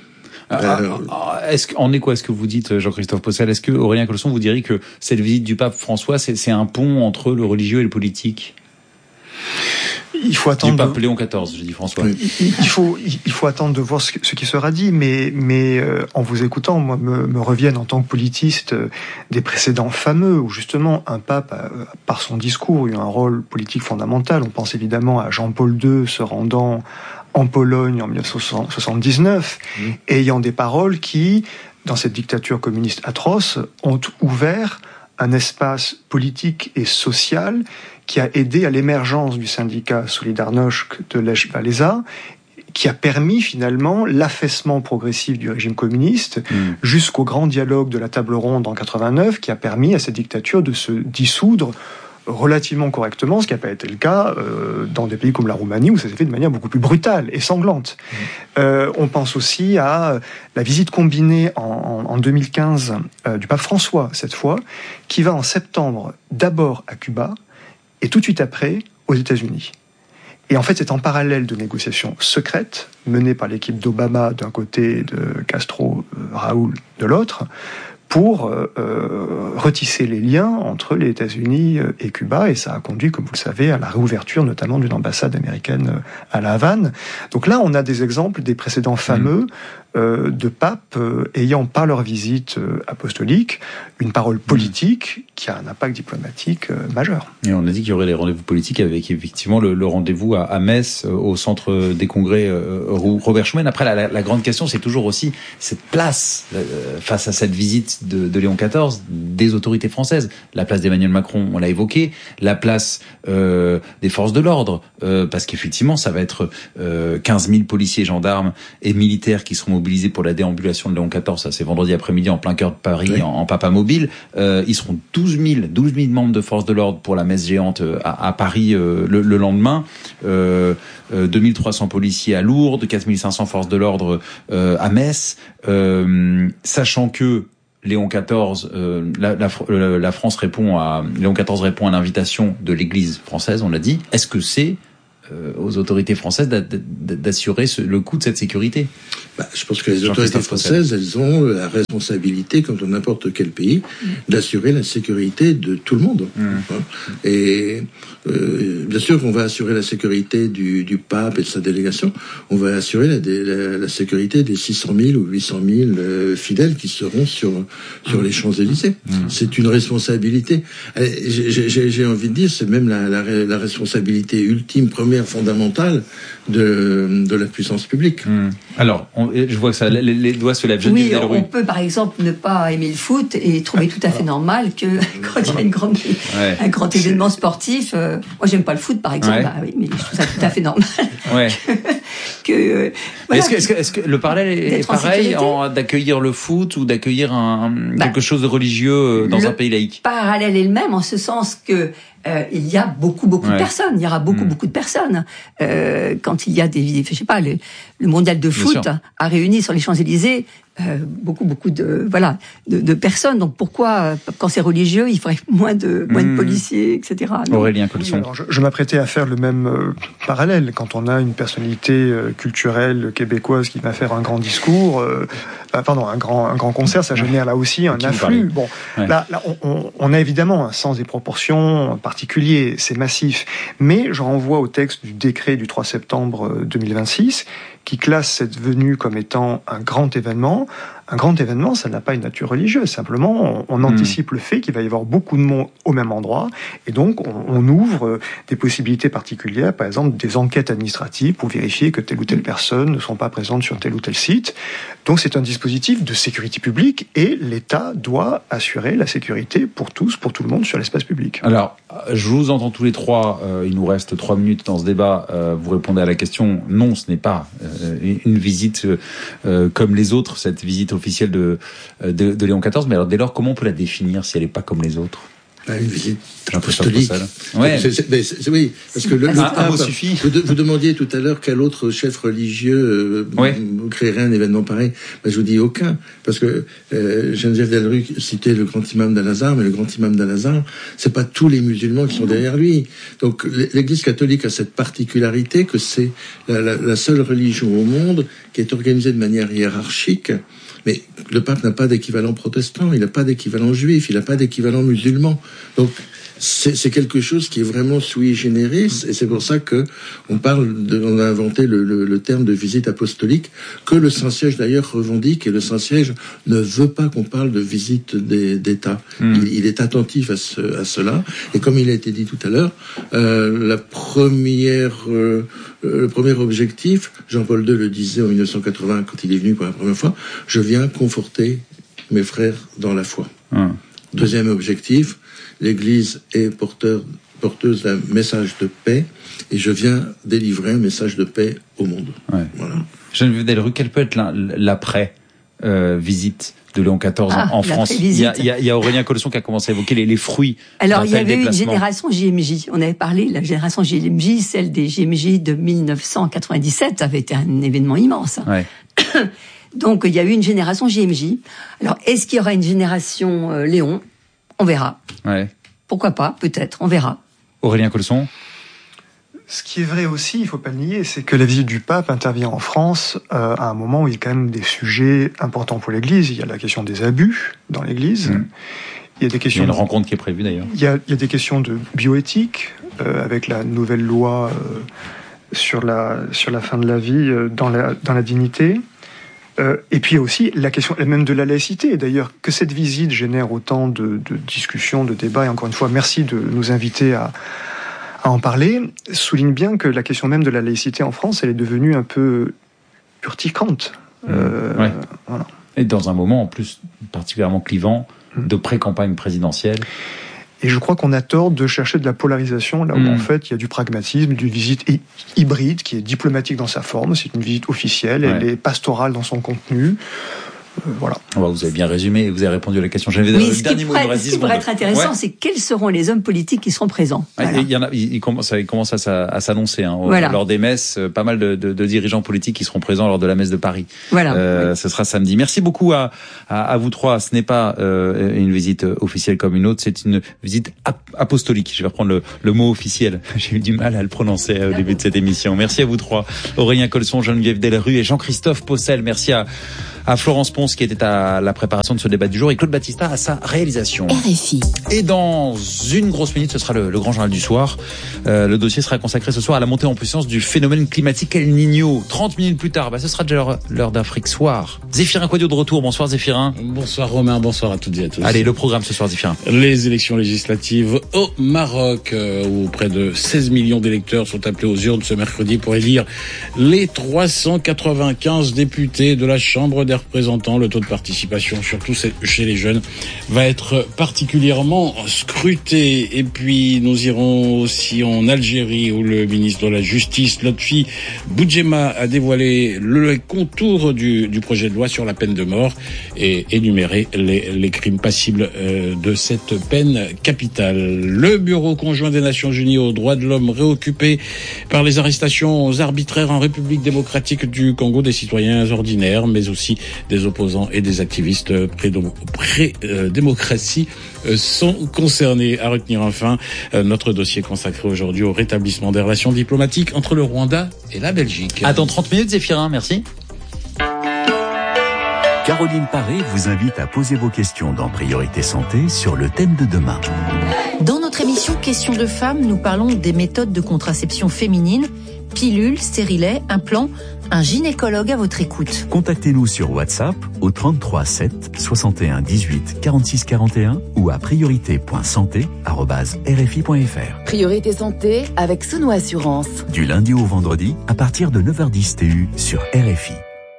Alors, est-ce qu'en écho à ce que vous dites, Jean-Christophe Possel, est-ce que Aurélien Colson vous dirait que cette visite du pape François, c'est, c'est un pont entre le religieux et le politique? Il faut attendre. Du pape Léon quatorze, je dis François. Il, il faut, il faut attendre de voir ce, ce qui sera dit, mais, mais euh, en vous écoutant, moi, me, me reviennent en tant que politiste euh, des précédents fameux où justement un pape, euh, par son discours, a eu un rôle politique fondamental. On pense évidemment à Jean-Paul deux se rendant en Pologne en dix-neuf cent soixante-dix-neuf, mmh. ayant des paroles qui, dans cette dictature communiste atroce, ont ouvert un espace politique et social qui a aidé à l'émergence du syndicat Solidarność de Lech Walesa, qui a permis finalement l'affaissement progressif du régime communiste mmh. jusqu'au grand dialogue de la table ronde en quatre-vingt-neuf, qui a permis à cette dictature de se dissoudre relativement correctement, ce qui n'a pas été le cas euh, dans des pays comme la Roumanie, où ça s'est fait de manière beaucoup plus brutale et sanglante. Mmh. Euh, on pense aussi à la visite combinée en, en, en deux mille quinze euh, du pape François, cette fois, qui va en septembre d'abord à Cuba, et tout de suite après aux États-Unis. Et en fait, c'est en parallèle de négociations secrètes, menées par l'équipe d'Obama d'un côté, de Castro, euh, Raoul de l'autre, pour euh, retisser les liens entre les États-Unis et Cuba, et ça a conduit, comme vous le savez, à la réouverture notamment d'une ambassade américaine à La Havane. Donc là, on a des exemples des précédents fameux euh, de papes euh, ayant par leur visite euh, apostolique une parole politique qui a un impact diplomatique euh, majeur. Et on a dit qu'il y aurait les rendez-vous politiques avec effectivement le, le rendez-vous à, à Metz, euh, au centre des congrès euh, Robert Schuman. Après, la, la, la grande question, c'est toujours aussi cette place euh, face à cette visite de, de Léon quatorze des autorités françaises. La place d'Emmanuel Macron, on l'a évoqué, la place euh, des forces de l'ordre, euh, parce qu'effectivement, ça va être euh, quinze mille policiers, gendarmes et militaires qui seront mobilisés pour la déambulation de Léon quatorze. Ça, c'est vendredi après-midi en plein cœur de Paris, oui. en, en Papa Mobile. Euh, ils seront douze mille membres de forces de l'ordre pour la messe géante à, à Paris euh, le, le lendemain. Euh, euh, deux mille trois cents policiers à Lourdes, quatre mille cinq cents forces de l'ordre euh, à Metz. Euh, sachant que Léon quatorze, euh, la, la, la France répond à Léon quatorze répond à l'invitation de l'Église française, on l'a dit. Est-ce que c'est euh, aux autorités françaises d'assurer ce, le coût de cette sécurité? Bah, je pense que les autorités françaises, elles ont la responsabilité, comme dans n'importe quel pays, mmh. d'assurer la sécurité de tout le monde. Mmh. Et euh, bien sûr qu'on va assurer la sécurité du, du pape et de sa délégation. On va assurer la, la, la sécurité des six cent mille ou huit cent mille euh, fidèles qui seront sur sur mmh. les Champs-Élysées. Mmh. C'est une responsabilité. J'ai envie de dire, c'est même la, la, la responsabilité ultime, première, fondamentale de de la puissance publique. Mmh. Alors, on, je vois que ça, les, les doigts se lèvent. Oui, on, on peut par exemple ne pas aimer le foot et trouver tout à fait normal que quand il y a une grande, ouais. un grand événement sportif, euh, moi j'aime pas le foot par exemple, ouais. bah, oui, mais je trouve ça tout à fait normal. Ouais. que, euh, voilà, est-ce que, est-ce que, est-ce que le parallèle est pareil en, d'accueillir le foot ou d'accueillir un, bah, quelque chose de religieux dans un pays laïque? Le parallèle est le même en ce sens que Euh, il y a beaucoup, beaucoup ouais. de personnes. Il y aura beaucoup, mmh. beaucoup de personnes. Euh, quand il y a des, je sais pas, le, le mondial de foot a réuni sur les Champs-Élysées euh, beaucoup, beaucoup de, voilà, de, de personnes. Donc pourquoi, quand c'est religieux, il faudrait moins de, moins mmh. de policiers, et cetera. Donc, Aurélien Colson. Oui, je, je m'apprêtais à faire le même euh, parallèle. Quand on a une personnalité euh, culturelle québécoise qui va faire un grand discours, euh, euh, pardon, un grand, un grand concert, ça génère là aussi un afflux. Bon, ouais. là, là, on, on, on a évidemment un sens des proportions particulier, c'est massif. Mais je renvoie au texte du décret du trois septembre deux mille vingt-six qui classe cette venue comme étant un grand événement. Un grand événement, ça n'a pas une nature religieuse. Simplement, on, on anticipe mmh. le fait qu'il va y avoir beaucoup de monde au même endroit. Et donc, on, on ouvre des possibilités particulières, par exemple des enquêtes administratives pour vérifier que telle ou telle personne ne sont pas présentes sur tel ou tel site. Donc, c'est un dispositif de sécurité publique et l'État doit assurer la sécurité pour tous, pour tout le monde sur l'espace public. Alors, je vous entends tous les trois. Euh, il nous reste trois minutes dans ce débat. Euh, vous répondez à la question. Non, ce n'est pas euh, une visite euh, comme les autres, cette visite officielle de, de, de Léon quatorze. Mais alors, dès lors, comment on peut la définir si elle n'est pas comme les autres? Une visite apostolique. Ouais. C'est, c'est, c'est, c'est, oui, parce que le, le pape, un mot suffit. Vous, vous demandiez tout à l'heure quel autre chef religieux euh, ouais. créerait un événement pareil. Ben, je vous dis aucun, parce que euh, Geneviève Delruc citait le grand imam d'Al-Azhar, mais le grand imam d'Al-Azhar, c'est pas tous les musulmans qui sont derrière lui. Donc l'Église catholique a cette particularité que c'est la, la, la seule religion au monde qui est organisée de manière hiérarchique. Mais le pape n'a pas d'équivalent protestant, il n'a pas d'équivalent juif, il n'a pas d'équivalent musulman. Donc c'est, c'est quelque chose qui est vraiment sui generis, et c'est pour ça que on parle, de, on a inventé le, le, le terme de visite apostolique, que le Saint-Siège d'ailleurs revendique, et le Saint-Siège ne veut pas qu'on parle de visite des, d'État. Mmh. Il, il est attentif à, ce, à cela, et comme il a été dit tout à l'heure, euh, la première, euh, le premier objectif, Jean-Paul deux le disait en mille neuf cent quatre-vingts quand il est venu pour la première fois, je viens conforter mes frères dans la foi. Mmh. Deuxième objectif, l'Église est porteur, porteuse d'un message de paix, et je viens délivrer un message de paix au monde. Ouais. Voilà. Geneviève Delruc, quelle peut être l'après euh, visite de Léon quatorze ah, en France? Il y, a, il, y a, il y a Aurélien Colson qui a commencé à évoquer les, les fruits. Alors il y avait eu une génération J M J. On avait parlé de la génération J M J, celle des J M J de mille neuf cent quatre-vingt-dix-sept avait été un événement immense. Ouais. Donc il y a eu une génération J M J. Alors est-ce qu'il y aura une génération euh, Léon? On verra. Ouais. Pourquoi pas? Peut-être. On verra. Aurélien Colson? Ce qui est vrai aussi, il ne faut pas le nier, c'est que la visite du pape intervient en France euh, à un moment où il y a quand même des sujets importants pour l'Église. Il y a la question des abus dans l'Église. Mmh. Il y a des questions. Il y a une rencontre qui est prévue d'ailleurs. Il y a, il y a des questions de bioéthique euh, avec la nouvelle loi euh, sur la sur la fin de la vie euh, dans la dans la dignité. Euh, et puis aussi la question même de la laïcité. D'ailleurs, que cette visite génère autant de, de discussions, de débats. Et encore une fois, merci de nous inviter à à en parler, souligne bien que la question même de la laïcité en France, elle est devenue un peu urticante. Mmh. Euh, ouais. Voilà. Et dans un moment en plus particulièrement clivant de pré-campagne présidentielle. Et je crois qu'on a tort de chercher de la polarisation là où mmh. en fait il y a du pragmatisme, d'une visite hy- hybride qui est diplomatique dans sa forme, c'est une visite officielle, ouais. Elle est pastorale dans son contenu. Euh, voilà. Vous avez bien résumé, vous avez répondu à la question. J'avais oui, le ce dernier qui mot. pourrait, ce qui pourrait être intéressant, ouais. c'est quels seront les hommes politiques qui seront présents. Voilà. Il y en a, il, il commence, il commence à, à s'annoncer hein, voilà. Lors des messes, pas mal de, de, de dirigeants politiques qui seront présents lors de la messe de Paris. Voilà. Euh, oui. Ce sera samedi. Merci beaucoup à, à, à vous trois. Ce n'est pas euh, une visite officielle comme une autre, c'est une visite ap- apostolique. Je vais reprendre le, le mot officiel. J'ai eu du mal à le prononcer au début de cette émission. Merci à vous trois. Aurélien Colson, Geneviève Delrue et Jean-Christophe Possel. Merci à à Florence Ponce qui était à la préparation de ce débat du jour et Claude Battista à sa réalisation. R F I. Et dans une grosse minute, ce sera le, le grand journal du soir. Euh, le dossier sera consacré ce soir à la montée en puissance du phénomène climatique El Niño. trente minutes plus tard, bah, ce sera déjà l'heure, l'heure d'Afrique Soir. Zéphirin Quadio de retour. Bonsoir Zéphirin. Bonsoir Romain, bonsoir à toutes et à tous. Allez, le programme ce soir Zéphirin. Les élections législatives au Maroc, euh, où près de seize millions d'électeurs sont appelés aux urnes ce mercredi pour élire les trois cent quatre-vingt-quinze députés de la Chambre des représentants. Le taux de participation, surtout chez les jeunes, va être particulièrement scruté. Et puis nous irons aussi en Algérie, où le ministre de la Justice, Lotfi Boudjema, a dévoilé le contour du, du projet de loi sur la peine de mort et énuméré les, les crimes passibles euh, de cette peine capitale. Le Bureau conjoint des Nations Unies aux droits de l'homme, réoccupé par les arrestations arbitraires en République démocratique du Congo des citoyens ordinaires, mais aussi des opposants et des activistes pré-démocratie euh, sont concernés. À retenir enfin euh, notre dossier consacré aujourd'hui au rétablissement des relations diplomatiques entre le Rwanda et la Belgique. À dans trente minutes Zéphirin, merci. Caroline Paré vous invite à poser vos questions dans Priorité Santé sur le thème de demain. Dans notre émission Questions de femmes, nous parlons des méthodes de contraception féminine, pilules, stérilets, implants. Un gynécologue à votre écoute. Contactez-nous sur WhatsApp au trente-trois sept soixante et un dix-huit quarante-six quarante et un ou à priorité point santé arobase r f i point f r. Priorité Santé avec Sono Assurance. Du lundi au vendredi à partir de neuf heures dix T U sur R F I.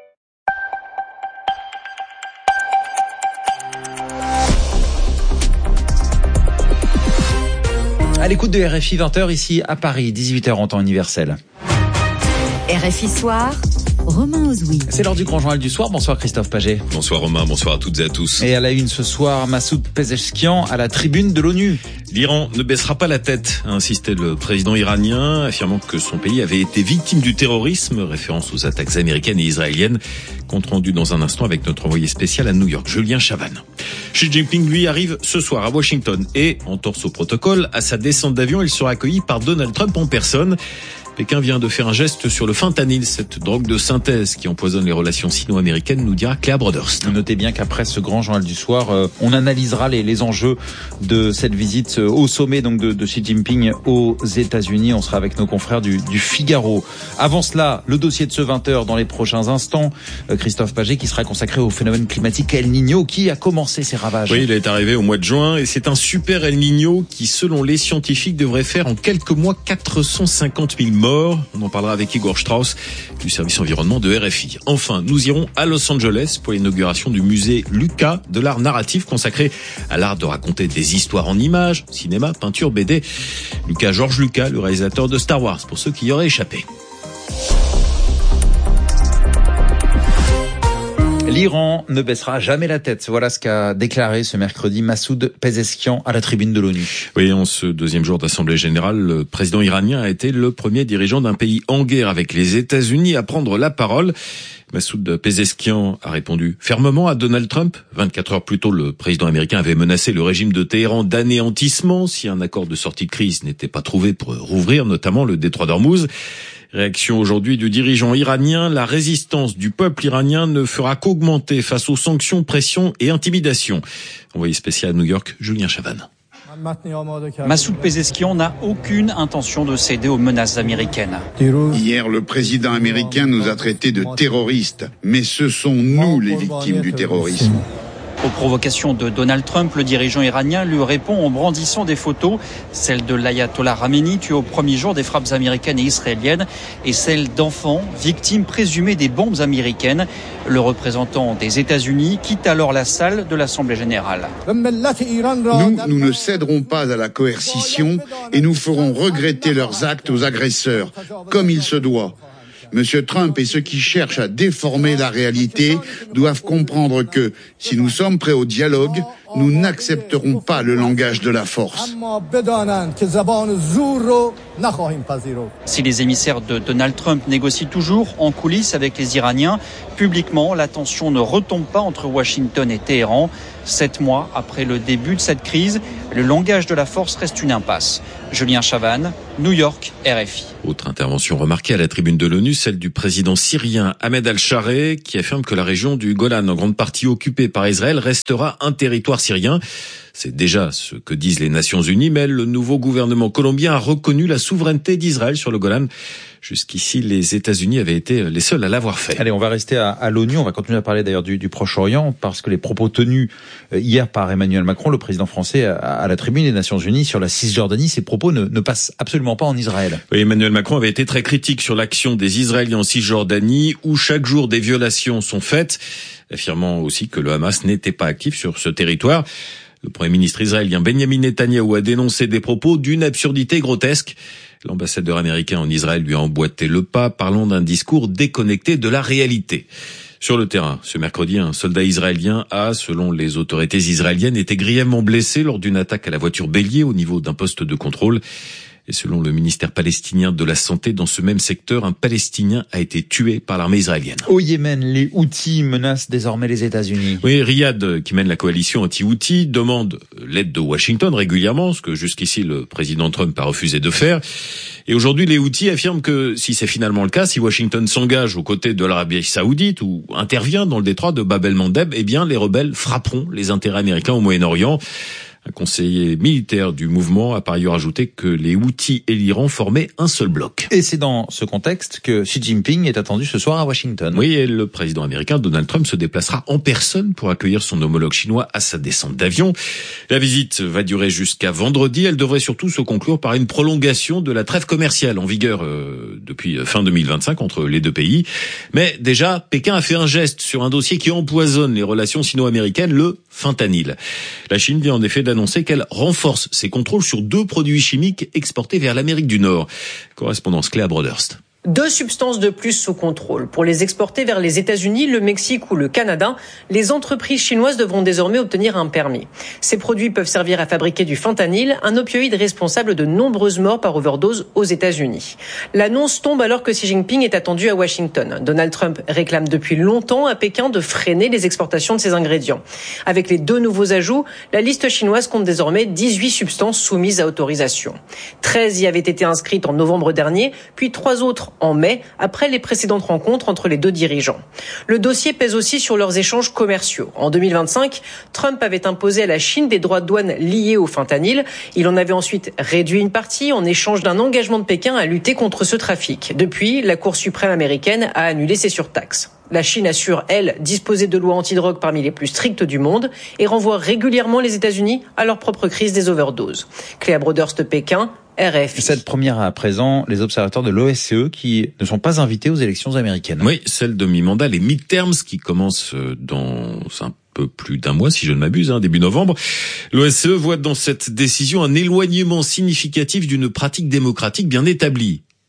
À l'écoute de R F I, vingt heures ici à Paris, dix-huit heures en temps universel. R F I Soir, Romain Ozoui. C'est l'heure du grand journal du soir. Bonsoir Christophe Paget. Bonsoir Romain, bonsoir à toutes et à tous. Et à la une ce soir, Massoud Pezeshkian à la tribune de l'ONU. L'Iran ne baissera pas la tête, a insisté le président iranien, affirmant que son pays avait été victime du terrorisme, référence aux attaques américaines et israéliennes. Compte rendu dans un instant avec notre envoyé spécial à New York, Julien Chavannes. Xi Jinping, lui, arrive ce soir à Washington et, en torse au protocole, à sa descente d'avion, il sera accueilli par Donald Trump en personne. Pékin vient de faire un geste sur le fentanyl, cette drogue de synthèse qui empoisonne les relations sino-américaines, nous dira Claire Broderst. Notez bien qu'après ce grand journal du soir, euh, on analysera les, les enjeux de cette visite euh, au sommet donc de, de Xi Jinping aux États-Unis. On sera avec nos confrères du, du Figaro. Avant cela, le dossier de ce vingt heures dans les prochains instants. Euh, Christophe Paget qui sera consacré au phénomène climatique El Niño qui a commencé ses ravages. Oui, il est arrivé au mois de juin et c'est un super El Niño qui, selon les scientifiques, devrait faire en quelques mois quatre cent cinquante mille morts. On en parlera avec Igor Strauss du service environnement de R F I. Enfin, nous irons à Los Angeles pour l'inauguration du musée Lucas de l'art narratif consacré à l'art de raconter des histoires en images, cinéma, peinture, B D. Lucas, George Lucas, le réalisateur de Star Wars, pour ceux qui y auraient échappé. L'Iran ne baissera jamais la tête. Voilà ce qu'a déclaré ce mercredi Massoud Pezeshkian à la tribune de l'ONU. Oui, en ce deuxième jour d'Assemblée générale, le président iranien a été le premier dirigeant d'un pays en guerre avec les États-Unis à prendre la parole. Massoud Pezeshkian a répondu fermement à Donald Trump. vingt-quatre heures plus tôt, le président américain avait menacé le régime de Téhéran d'anéantissement si un accord de sortie de crise n'était pas trouvé pour rouvrir notamment le détroit d'Ormuz. Réaction aujourd'hui du dirigeant iranien, la résistance du peuple iranien ne fera qu'augmenter face aux sanctions, pressions et intimidations. Envoyé spécial à New York, Julien Chavannes. Massoud Pezeshkian n'a aucune intention de céder aux menaces américaines. Hier, le président américain nous a traités de terroristes, mais ce sont nous les victimes du terrorisme. Aux provocations de Donald Trump, le dirigeant iranien lui répond en brandissant des photos, celle de l'ayatollah Khamenei tué au premier jour des frappes américaines et israéliennes, et celle d'enfants victimes présumées des bombes américaines. Le représentant des États-Unis quitte alors la salle de l'Assemblée générale. Nous, nous ne céderons pas à la coercition et nous ferons regretter leurs actes aux agresseurs, comme il se doit. Monsieur Trump et ceux qui cherchent à déformer la réalité doivent comprendre que, si nous sommes prêts au dialogue, nous n'accepterons pas le langage de la force. Si les émissaires de Donald Trump négocient toujours en coulisses avec les Iraniens, publiquement, la tension ne retombe pas entre Washington et Téhéran. Sept mois après le début de cette crise, le langage de la force reste une impasse. Julien Chavannes, New York, R F I. Autre intervention remarquée à la tribune de l'ONU, celle du président syrien Ahmed al-Shareh, qui affirme que la région du Golan, en grande partie occupée par Israël, restera un territoire syrien. C'est déjà ce que disent les Nations Unies, mais le nouveau gouvernement colombien a reconnu la souveraineté d'Israël sur le Golan. Jusqu'ici, les États-Unis avaient été les seuls à l'avoir fait. Allez, on va rester à, à l'ONU. On va continuer à parler d'ailleurs du, du Proche-Orient, parce que les propos tenus hier par Emmanuel Macron, le président français, à, à la tribune des Nations Unies sur la Cisjordanie, ces propos ne, ne passent absolument pas en Israël. Oui, Emmanuel Macron avait été très critique sur l'action des Israéliens en Cisjordanie, où chaque jour des violations sont faites, affirmant aussi que le Hamas n'était pas actif sur ce territoire. Le Premier ministre israélien Benjamin Netanyahou a dénoncé des propos d'une absurdité grotesque. L'ambassadeur américain en Israël lui a emboîté le pas, parlant d'un discours déconnecté de la réalité. Sur le terrain, ce mercredi, un soldat israélien a, selon les autorités israéliennes, été grièvement blessé lors d'une attaque à la voiture bélier au niveau d'un poste de contrôle. Et selon le ministère palestinien de la Santé, dans ce même secteur, un Palestinien a été tué par l'armée israélienne. Au Yémen, les Houthis menacent désormais les États-Unis. Oui, Riyad, qui mène la coalition anti-Houthi, demande l'aide de Washington régulièrement, ce que jusqu'ici le président Trump a refusé de faire. Et aujourd'hui, les Houthis affirment que si c'est finalement le cas, si Washington s'engage aux côtés de l'Arabie saoudite ou intervient dans le détroit de Bab el-Mandeb, eh bien, les rebelles frapperont les intérêts américains au Moyen-Orient. Un conseiller militaire du mouvement a par ailleurs ajouté que les Houthis et l'Iran formaient un seul bloc. Et c'est dans ce contexte que Xi Jinping est attendu ce soir à Washington. Oui, et le président américain Donald Trump se déplacera en personne pour accueillir son homologue chinois à sa descente d'avion. La visite va durer jusqu'à vendredi. Elle devrait surtout se conclure par une prolongation de la trêve commerciale en vigueur euh, depuis fin deux mille vingt-cinq entre les deux pays. Mais déjà, Pékin a fait un geste sur un dossier qui empoisonne les relations sino-américaines, le fentanyl. La Chine vient en effet d'annoncer qu'elle renforce ses contrôles sur deux produits chimiques exportés vers l'Amérique du Nord. Correspondance Cléa Broderst. Deux substances de plus sous contrôle. Pour les exporter vers les États-Unis, le Mexique ou le Canada, les entreprises chinoises devront désormais obtenir un permis. Ces produits peuvent servir à fabriquer du fentanyl, un opioïde responsable de nombreuses morts par overdose aux États-Unis. L'annonce tombe alors que Xi Jinping est attendu à Washington. Donald Trump réclame depuis longtemps à Pékin de freiner les exportations de ces ingrédients. Avec les deux nouveaux ajouts, la liste chinoise compte désormais dix-huit substances soumises à autorisation. treize y avaient été inscrites en novembre dernier, puis trois autres en mai, après les précédentes rencontres entre les deux dirigeants. Le dossier pèse aussi sur leurs échanges commerciaux. En deux mille vingt-cinq, Trump avait imposé à la Chine des droits de douane liés au fentanyl. Il en avait ensuite réduit une partie en échange d'un engagement de Pékin à lutter contre ce trafic. Depuis, la Cour suprême américaine a annulé ces surtaxes. La Chine assure, elle, disposer de lois antidrogue parmi les plus strictes du monde et renvoie régulièrement les États-Unis à leur propre crise des overdoses. Cléa Broderst, Pékin, R F I. Cette première à présent, les observateurs de l'O S C E qui ne sont pas invités aux élections américaines. Oui, celle de mi-mandat, les midterms qui commencent dans un peu plus d'un mois, si je ne m'abuse, hein, début novembre. L'O S C E voit dans cette décision un éloignement significatif d'une pratique démocratique bien établie.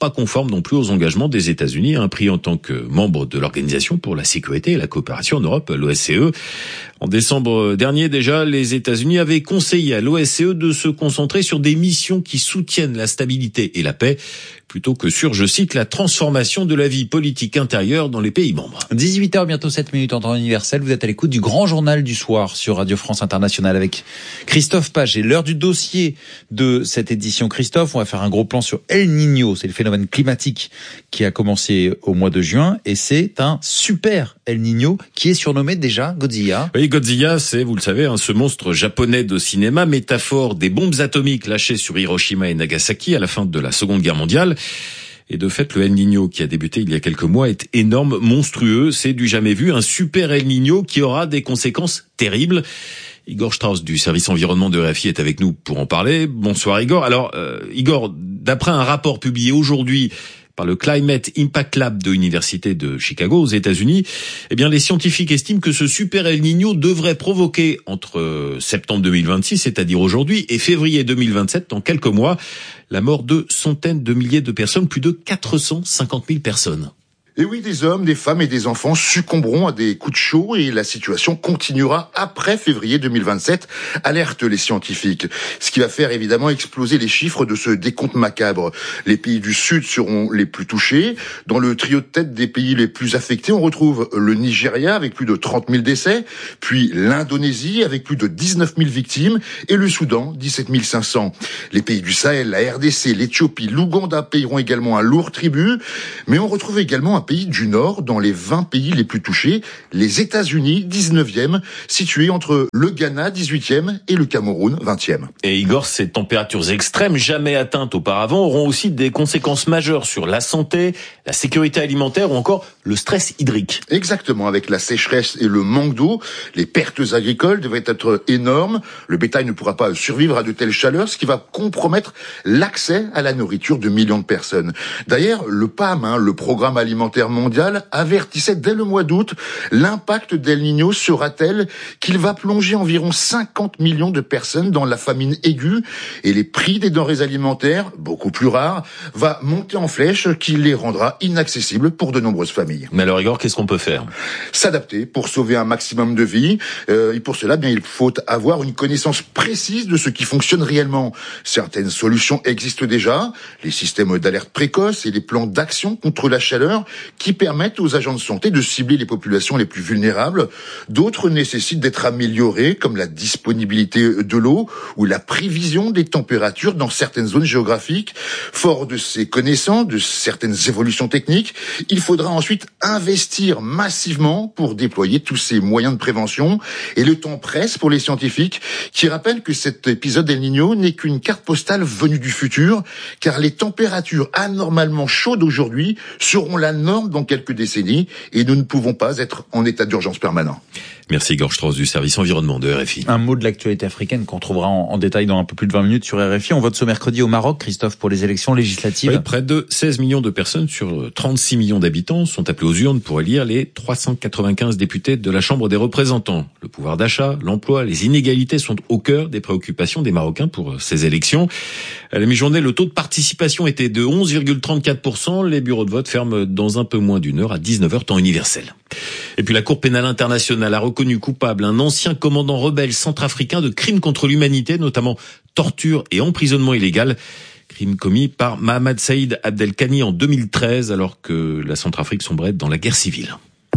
pas conforme non plus aux engagements des États-Unis, hein, pris en tant que membre de l'Organisation pour la sécurité et la coopération en Europe, l'O S C E. En décembre dernier, déjà, les États-Unis avaient conseillé à l'O S C E de se concentrer sur des missions qui soutiennent la stabilité et la paix, plutôt que sur, je cite, la transformation de la vie politique intérieure dans les pays membres. dix-huit heures, bientôt sept minutes en temps universel. Vous êtes à l'écoute du grand journal du soir sur Radio France Internationale avec Christophe Page. Et l'heure du dossier de cette édition. Christophe, on va faire un gros plan sur El Niño. C'est le phénomène climatique qui a commencé au mois de juin. Et c'est un super El Niño qui est surnommé déjà Godzilla. Oui, Godzilla, c'est, vous le savez, hein, ce monstre japonais de cinéma, métaphore des bombes atomiques lâchées sur Hiroshima et Nagasaki à la fin de la Seconde Guerre mondiale. Et de fait, le El Niño qui a débuté il y a quelques mois est énorme, monstrueux, c'est du jamais vu, un super El Niño qui aura des conséquences terribles. Igor Strauss du service environnement de R F I est avec nous pour en parler. Bonsoir Igor. Alors euh, Igor, d'après un rapport publié aujourd'hui par le Climate Impact Lab de l'Université de Chicago aux États-Unis, eh bien les scientifiques estiment que ce super El Niño devrait provoquer entre septembre deux mille vingt-six, c'est-à-dire aujourd'hui, et février deux mille vingt-sept, dans quelques mois, la mort de centaines de milliers de personnes, plus de quatre cent cinquante mille personnes. Et oui, des hommes, des femmes et des enfants succomberont à des coups de chaud et la situation continuera après février deux mille vingt-sept, alertent les scientifiques. Ce qui va faire évidemment exploser les chiffres de ce décompte macabre. Les pays du Sud seront les plus touchés. Dans le trio de tête des pays les plus affectés, on retrouve le Nigeria avec plus de trente mille décès, puis l'Indonésie avec plus de dix-neuf mille victimes et le Soudan, dix-sept mille cinq cents. Les pays du Sahel, la R D C, l'Éthiopie, l'Ouganda paieront également un lourd tribut, mais on retrouve également un pays du Nord dans les vingt pays les plus touchés, les États-Unis, dix-neuvième, situés entre le Ghana, dix-huitième, et le Cameroun, vingtième. Et Igor, ces températures extrêmes jamais atteintes auparavant auront aussi des conséquences majeures sur la santé, la sécurité alimentaire ou encore le stress hydrique. Exactement, avec la sécheresse et le manque d'eau, les pertes agricoles devraient être énormes. Le bétail ne pourra pas survivre à de telles chaleurs, ce qui va compromettre l'accès à la nourriture de millions de personnes. D'ailleurs, le P A M, hein, le Programme alimentaire mondial, avertissait dès le mois d'août, l'impact d'El Niño sera tel qu'il va plonger environ cinquante millions de personnes dans la famine aiguë et les prix des denrées alimentaires, beaucoup plus rares, va monter en flèche qui les rendra inaccessibles pour de nombreuses familles. Mais alors Igor, qu'est-ce qu'on peut faire ? S'adapter pour sauver un maximum de vies. Euh, et pour cela, bien, il faut avoir une connaissance précise de ce qui fonctionne réellement. Certaines solutions existent déjà, les systèmes d'alerte précoce et les plans d'action contre la chaleur qui permettent aux agents de santé de cibler les populations les plus vulnérables. D'autres nécessitent d'être améliorés, comme la disponibilité de l'eau ou la prévision des températures dans certaines zones géographiques. Fort de ces connaissances, de certaines évolutions techniques, il faudra ensuite investir massivement pour déployer tous ces moyens de prévention. Et le temps presse pour les scientifiques qui rappellent que cet épisode El Niño n'est qu'une carte postale venue du futur, car les températures anormalement chaudes aujourd'hui seront la norme dans quelques décennies et nous ne pouvons pas être en état d'urgence permanent. Merci Igor Strauss du service environnement de R F I. Un mot de l'actualité africaine qu'on trouvera en, en détail dans un peu plus de vingt minutes sur R F I. On vote ce mercredi au Maroc, Christophe, pour les élections législatives. Oui, près de seize millions de personnes sur trente-six millions d'habitants sont appelées aux urnes pour élire les trois cent quatre-vingt-quinze députés de la Chambre des représentants. Le pouvoir d'achat, l'emploi, les inégalités sont au cœur des préoccupations des Marocains pour ces élections. À la mi-journée, le taux de participation était de onze virgule trente-quatre pour cent. Les bureaux de vote ferment dans un peu moins d'une heure à dix-neuf heures temps universel. Et puis la Cour pénale internationale a reconnu coupable un ancien commandant rebelle centrafricain de crimes contre l'humanité, notamment torture et emprisonnement illégal. Crime commis par Mohamed Saïd Abdelkani en deux mille treize, alors que la Centrafrique sombrait dans la guerre civile.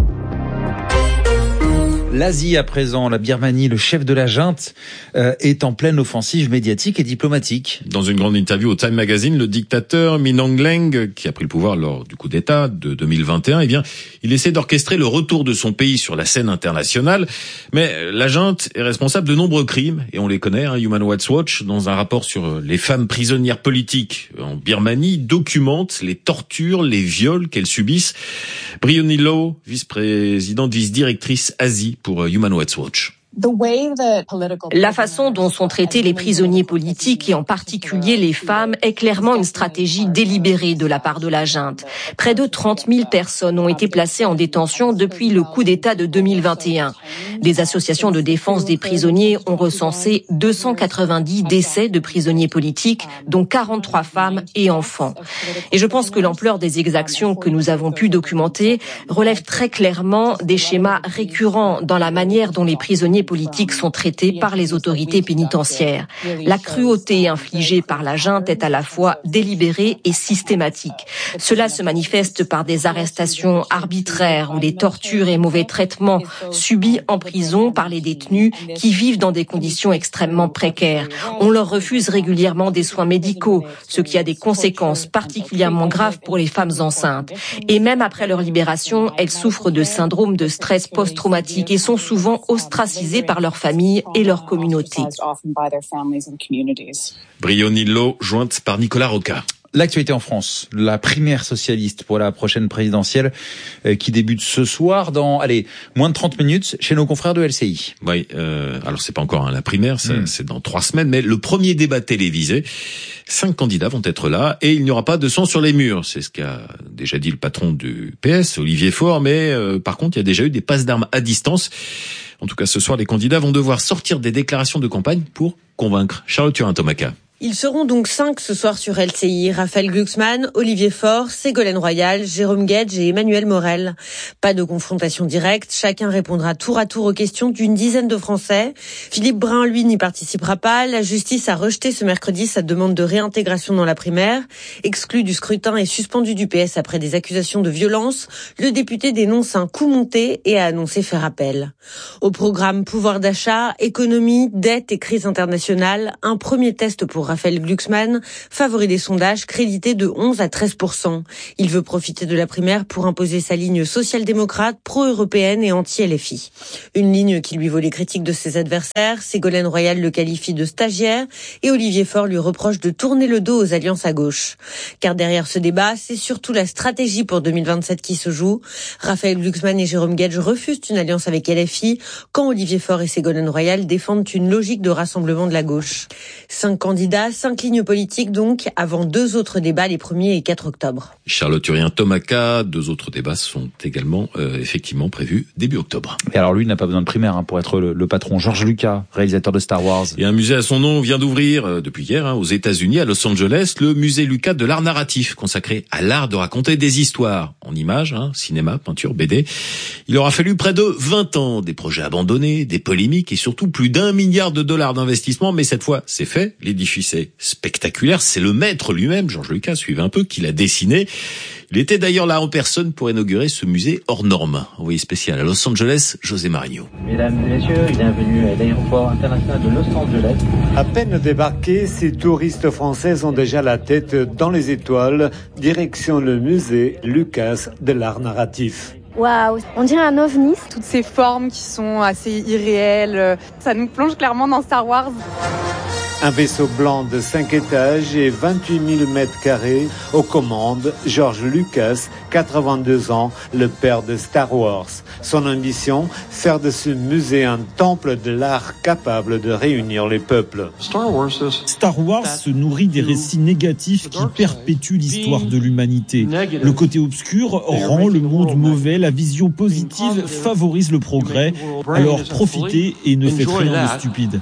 L'Asie à présent, la Birmanie, le chef de la junte, euh, est en pleine offensive médiatique et diplomatique. Dans une grande interview au Time Magazine, le dictateur Min Aung Hlaing, qui a pris le pouvoir lors du coup d'État de deux mille vingt et un, eh bien, il essaie d'orchestrer le retour de son pays sur la scène internationale. Mais la junte est responsable de nombreux crimes, et on les connaît. Hein, Human Rights Watch, dans un rapport sur les femmes prisonnières politiques en Birmanie, documente les tortures, les viols qu'elles subissent. Briony Law, vice-présidente, vice-directrice Asie pour Human Rights Watch. La façon dont sont traités les prisonniers politiques et en particulier les femmes est clairement une stratégie délibérée de la part de la junte. Près de trente mille personnes ont été placées en détention depuis le coup d'État de deux mille vingt et un. Des associations de défense des prisonniers ont recensé deux cent quatre-vingt-dix décès de prisonniers politiques, dont quarante-trois femmes et enfants. Et je pense que l'ampleur des exactions que nous avons pu documenter relève très clairement des schémas récurrents dans la manière dont les prisonniers politiques sont traités par les autorités pénitentiaires. La cruauté infligée par la junte est à la fois délibérée et systématique. Cela se manifeste par des arrestations arbitraires ou des tortures et mauvais traitements subis en prison par les détenus qui vivent dans des conditions extrêmement précaires. On leur refuse régulièrement des soins médicaux, ce qui a des conséquences particulièrement graves pour les femmes enceintes. Et même après leur libération, elles souffrent de syndrome de stress post-traumatique et sont souvent ostracisées par leur famille et leur communauté. Brionillo, jointe par Nicolas Roca. L'actualité en France, la primaire socialiste pour la prochaine présidentielle euh, qui débute ce soir dans, allez, moins de trente minutes chez nos confrères de L C I. Oui, euh, alors c'est pas encore hein, la primaire, c'est, mmh. c'est dans trois semaines, mais le premier débat télévisé, cinq candidats vont être là et il n'y aura pas de sang sur les murs. C'est ce qu'a déjà dit le patron du P S, Olivier Faure, mais euh, par contre, il y a déjà eu des passes d'armes à distance. En tout cas, ce soir, les candidats vont devoir sortir des déclarations de campagne pour convaincre. Charlotte Turin-Tomaca. Ils seront donc cinq ce soir sur L C I. Raphaël Glucksmann, Olivier Faure, Ségolène Royal, Jérôme Guedj et Emmanuel Morel. Pas de confrontation directe, chacun répondra tour à tour aux questions d'une dizaine de Français. Philippe Brun, lui, n'y participera pas. La justice a rejeté ce mercredi sa demande de réintégration dans la primaire. Exclu du scrutin et suspendu du P S après des accusations de violence, le député dénonce un coup monté et a annoncé faire appel. Au programme pouvoir d'achat, économie, dette et crise internationale, un premier test pour Raphaël Glucksmann, favori des sondages, crédité de onze à treize pour cent. Il veut profiter de la primaire pour imposer sa ligne social-démocrate, pro-européenne et anti-L F I. Une ligne qui lui vaut les critiques de ses adversaires. Ségolène Royal le qualifie de stagiaire et Olivier Faure lui reproche de tourner le dos aux alliances à gauche. Car derrière ce débat, c'est surtout la stratégie pour deux mille vingt-sept qui se joue. Raphaël Glucksmann et Jérôme Guedj refusent une alliance avec L F I, quand Olivier Faure et Ségolène Royal défendent une logique de rassemblement de la gauche. Cinq candidats, cinq lignes politiques donc, avant deux autres débats les premier et quatre octobre. Charlotte Turien-Tomaca, deux autres débats sont également euh, effectivement prévus début octobre. Et alors lui n'a pas besoin de primaire hein, pour être le, le patron. George Lucas, réalisateur de Star Wars. Et un musée à son nom vient d'ouvrir euh, depuis hier hein, aux États-Unis, à Los Angeles, le musée Lucas de l'art narratif, consacré à l'art de raconter des histoires en images, hein, cinéma, peinture, B D. Il aura fallu près de vingt ans, des projets abandonnés, des polémiques et surtout plus d'un milliard de dollars d'investissement, mais cette fois c'est fait. L'édifice est spectaculaire, c'est le maître lui-même, George Lucas, suivez un peu, qui l'a dessiné. Il était d'ailleurs là en personne pour inaugurer ce musée hors norme. Envoyé spécial à Los Angeles, José Marigno. Mesdames et messieurs, bienvenue à l'aéroport international de Los Angeles. À peine débarqués, ces touristes français ont déjà la tête dans les étoiles, direction le musée Lucas de l'art narratif. Waouh, on dirait un ovni. Toutes ces formes qui sont assez irréelles, ça nous plonge clairement dans Star Wars. Un vaisseau blanc de cinq étages et vingt-huit mille mètres carrés. Aux commandes, George Lucas, quatre-vingt-deux ans, le père de Star Wars. Son ambition, faire de ce musée un temple de l'art capable de réunir les peuples. Star Wars se nourrit des récits négatifs qui perpétuent l'histoire de l'humanité. Le côté obscur rend le monde mauvais, la vision positive favorise le progrès. Alors profitez et ne faites rien de stupide.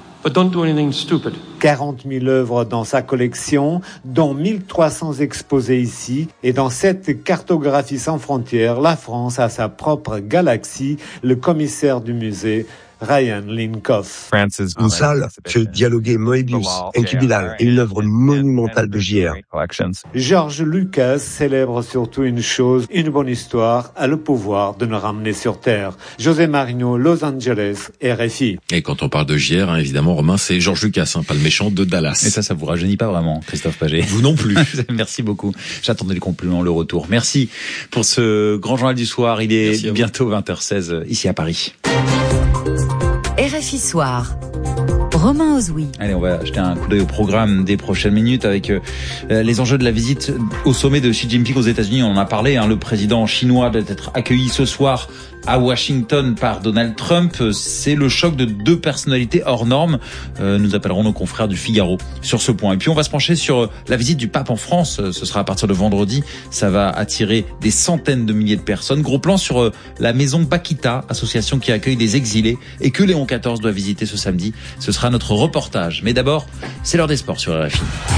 quarante mille œuvres dans sa collection, dont mille trois cents exposées ici. Et dans cette cartographie sans frontières, la France a sa propre galaxie. Le commissaire du musée, Ryan Linkoff. Une salle fait dialoguer Moebius, Enki Bilal et une œuvre monumentale de J R. George Lucas célèbre surtout une chose, une bonne histoire a le pouvoir de nous ramener sur Terre. José Marino, Los Angeles, R F I. Et quand on parle de J R, hein, évidemment, Romain, c'est George Lucas, hein, pas le méchant de Dallas. Et ça, ça vous rajeunit pas vraiment, Christophe Paget. Vous non plus. Merci beaucoup. J'attendais le complément, le retour. Merci pour ce grand journal du soir. Il est bientôt vingt heures seize ici à Paris. R F I Soir. Romain Ozoui. Allez, on va jeter un coup d'œil au programme des prochaines minutes avec euh, les enjeux de la visite au sommet de Xi Jinping aux États-Unis. On en a parlé, hein, le président chinois doit être accueilli ce soir à Washington par Donald Trump. C'est le choc de deux personnalités hors normes. Euh, nous appellerons nos confrères du Figaro sur ce point. Et puis on va se pencher sur la visite du pape en France. Ce sera à partir de vendredi. Ça va attirer des centaines de milliers de personnes. Gros plan sur la maison Bakita, association qui accueille des exilés et que Léon quatorze doit visiter ce samedi. Ce sera notre reportage. Mais d'abord, c'est l'heure des sports sur R F I.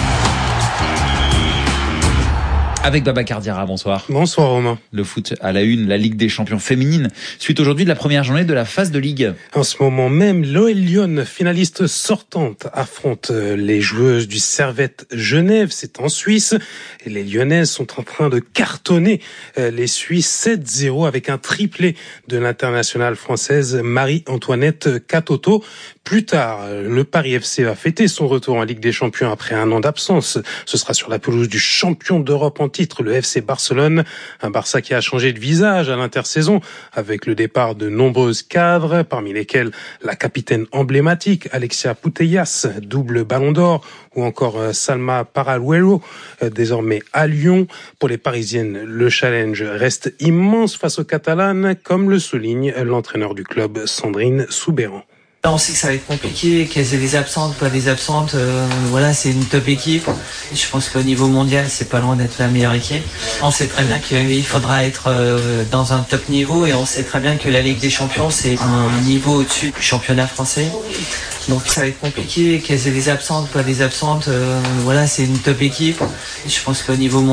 Avec Babacar Diarra, bonsoir. Bonsoir Romain. Le foot à la une, la Ligue des champions féminines, suite aujourd'hui de la première journée de la phase de Ligue. En ce moment même, l'O L Lyon, finaliste sortante, affronte les joueuses du Servette Genève, c'est en Suisse. Et les Lyonnaises sont en train de cartonner les Suisses sept zéro avec un triplé de l'internationale française Marie-Antoinette Katoto. Plus tard, le Paris F C va fêter son retour en Ligue des champions après un an d'absence. Ce sera sur la pelouse du champion d'Europe en titre, le F C Barcelone. Un Barça qui a changé de visage à l'intersaison avec le départ de nombreuses cadres, parmi lesquelles la capitaine emblématique Alexia Putellas, double ballon d'or, ou encore Salma Paraluelo, désormais à Lyon. Pour les Parisiennes, le challenge reste immense face aux Catalanes, comme le souligne l'entraîneur du club, Sandrine Soubéran. On sait que ça va être compliqué, qu'elles aient des absentes, pas des absentes. Euh, voilà, c'est une top équipe. Je pense qu'au niveau mondial, c'est pas loin d'être la meilleure équipe. On sait très bien qu'il faudra être euh, dans un top niveau et on sait très bien que la Ligue des Champions, c'est un niveau au-dessus du championnat français. Donc ça va être compliqué, qu'elles aient des absentes, pas des absentes. Euh, voilà, c'est une top équipe. Je pense qu'au niveau mondial,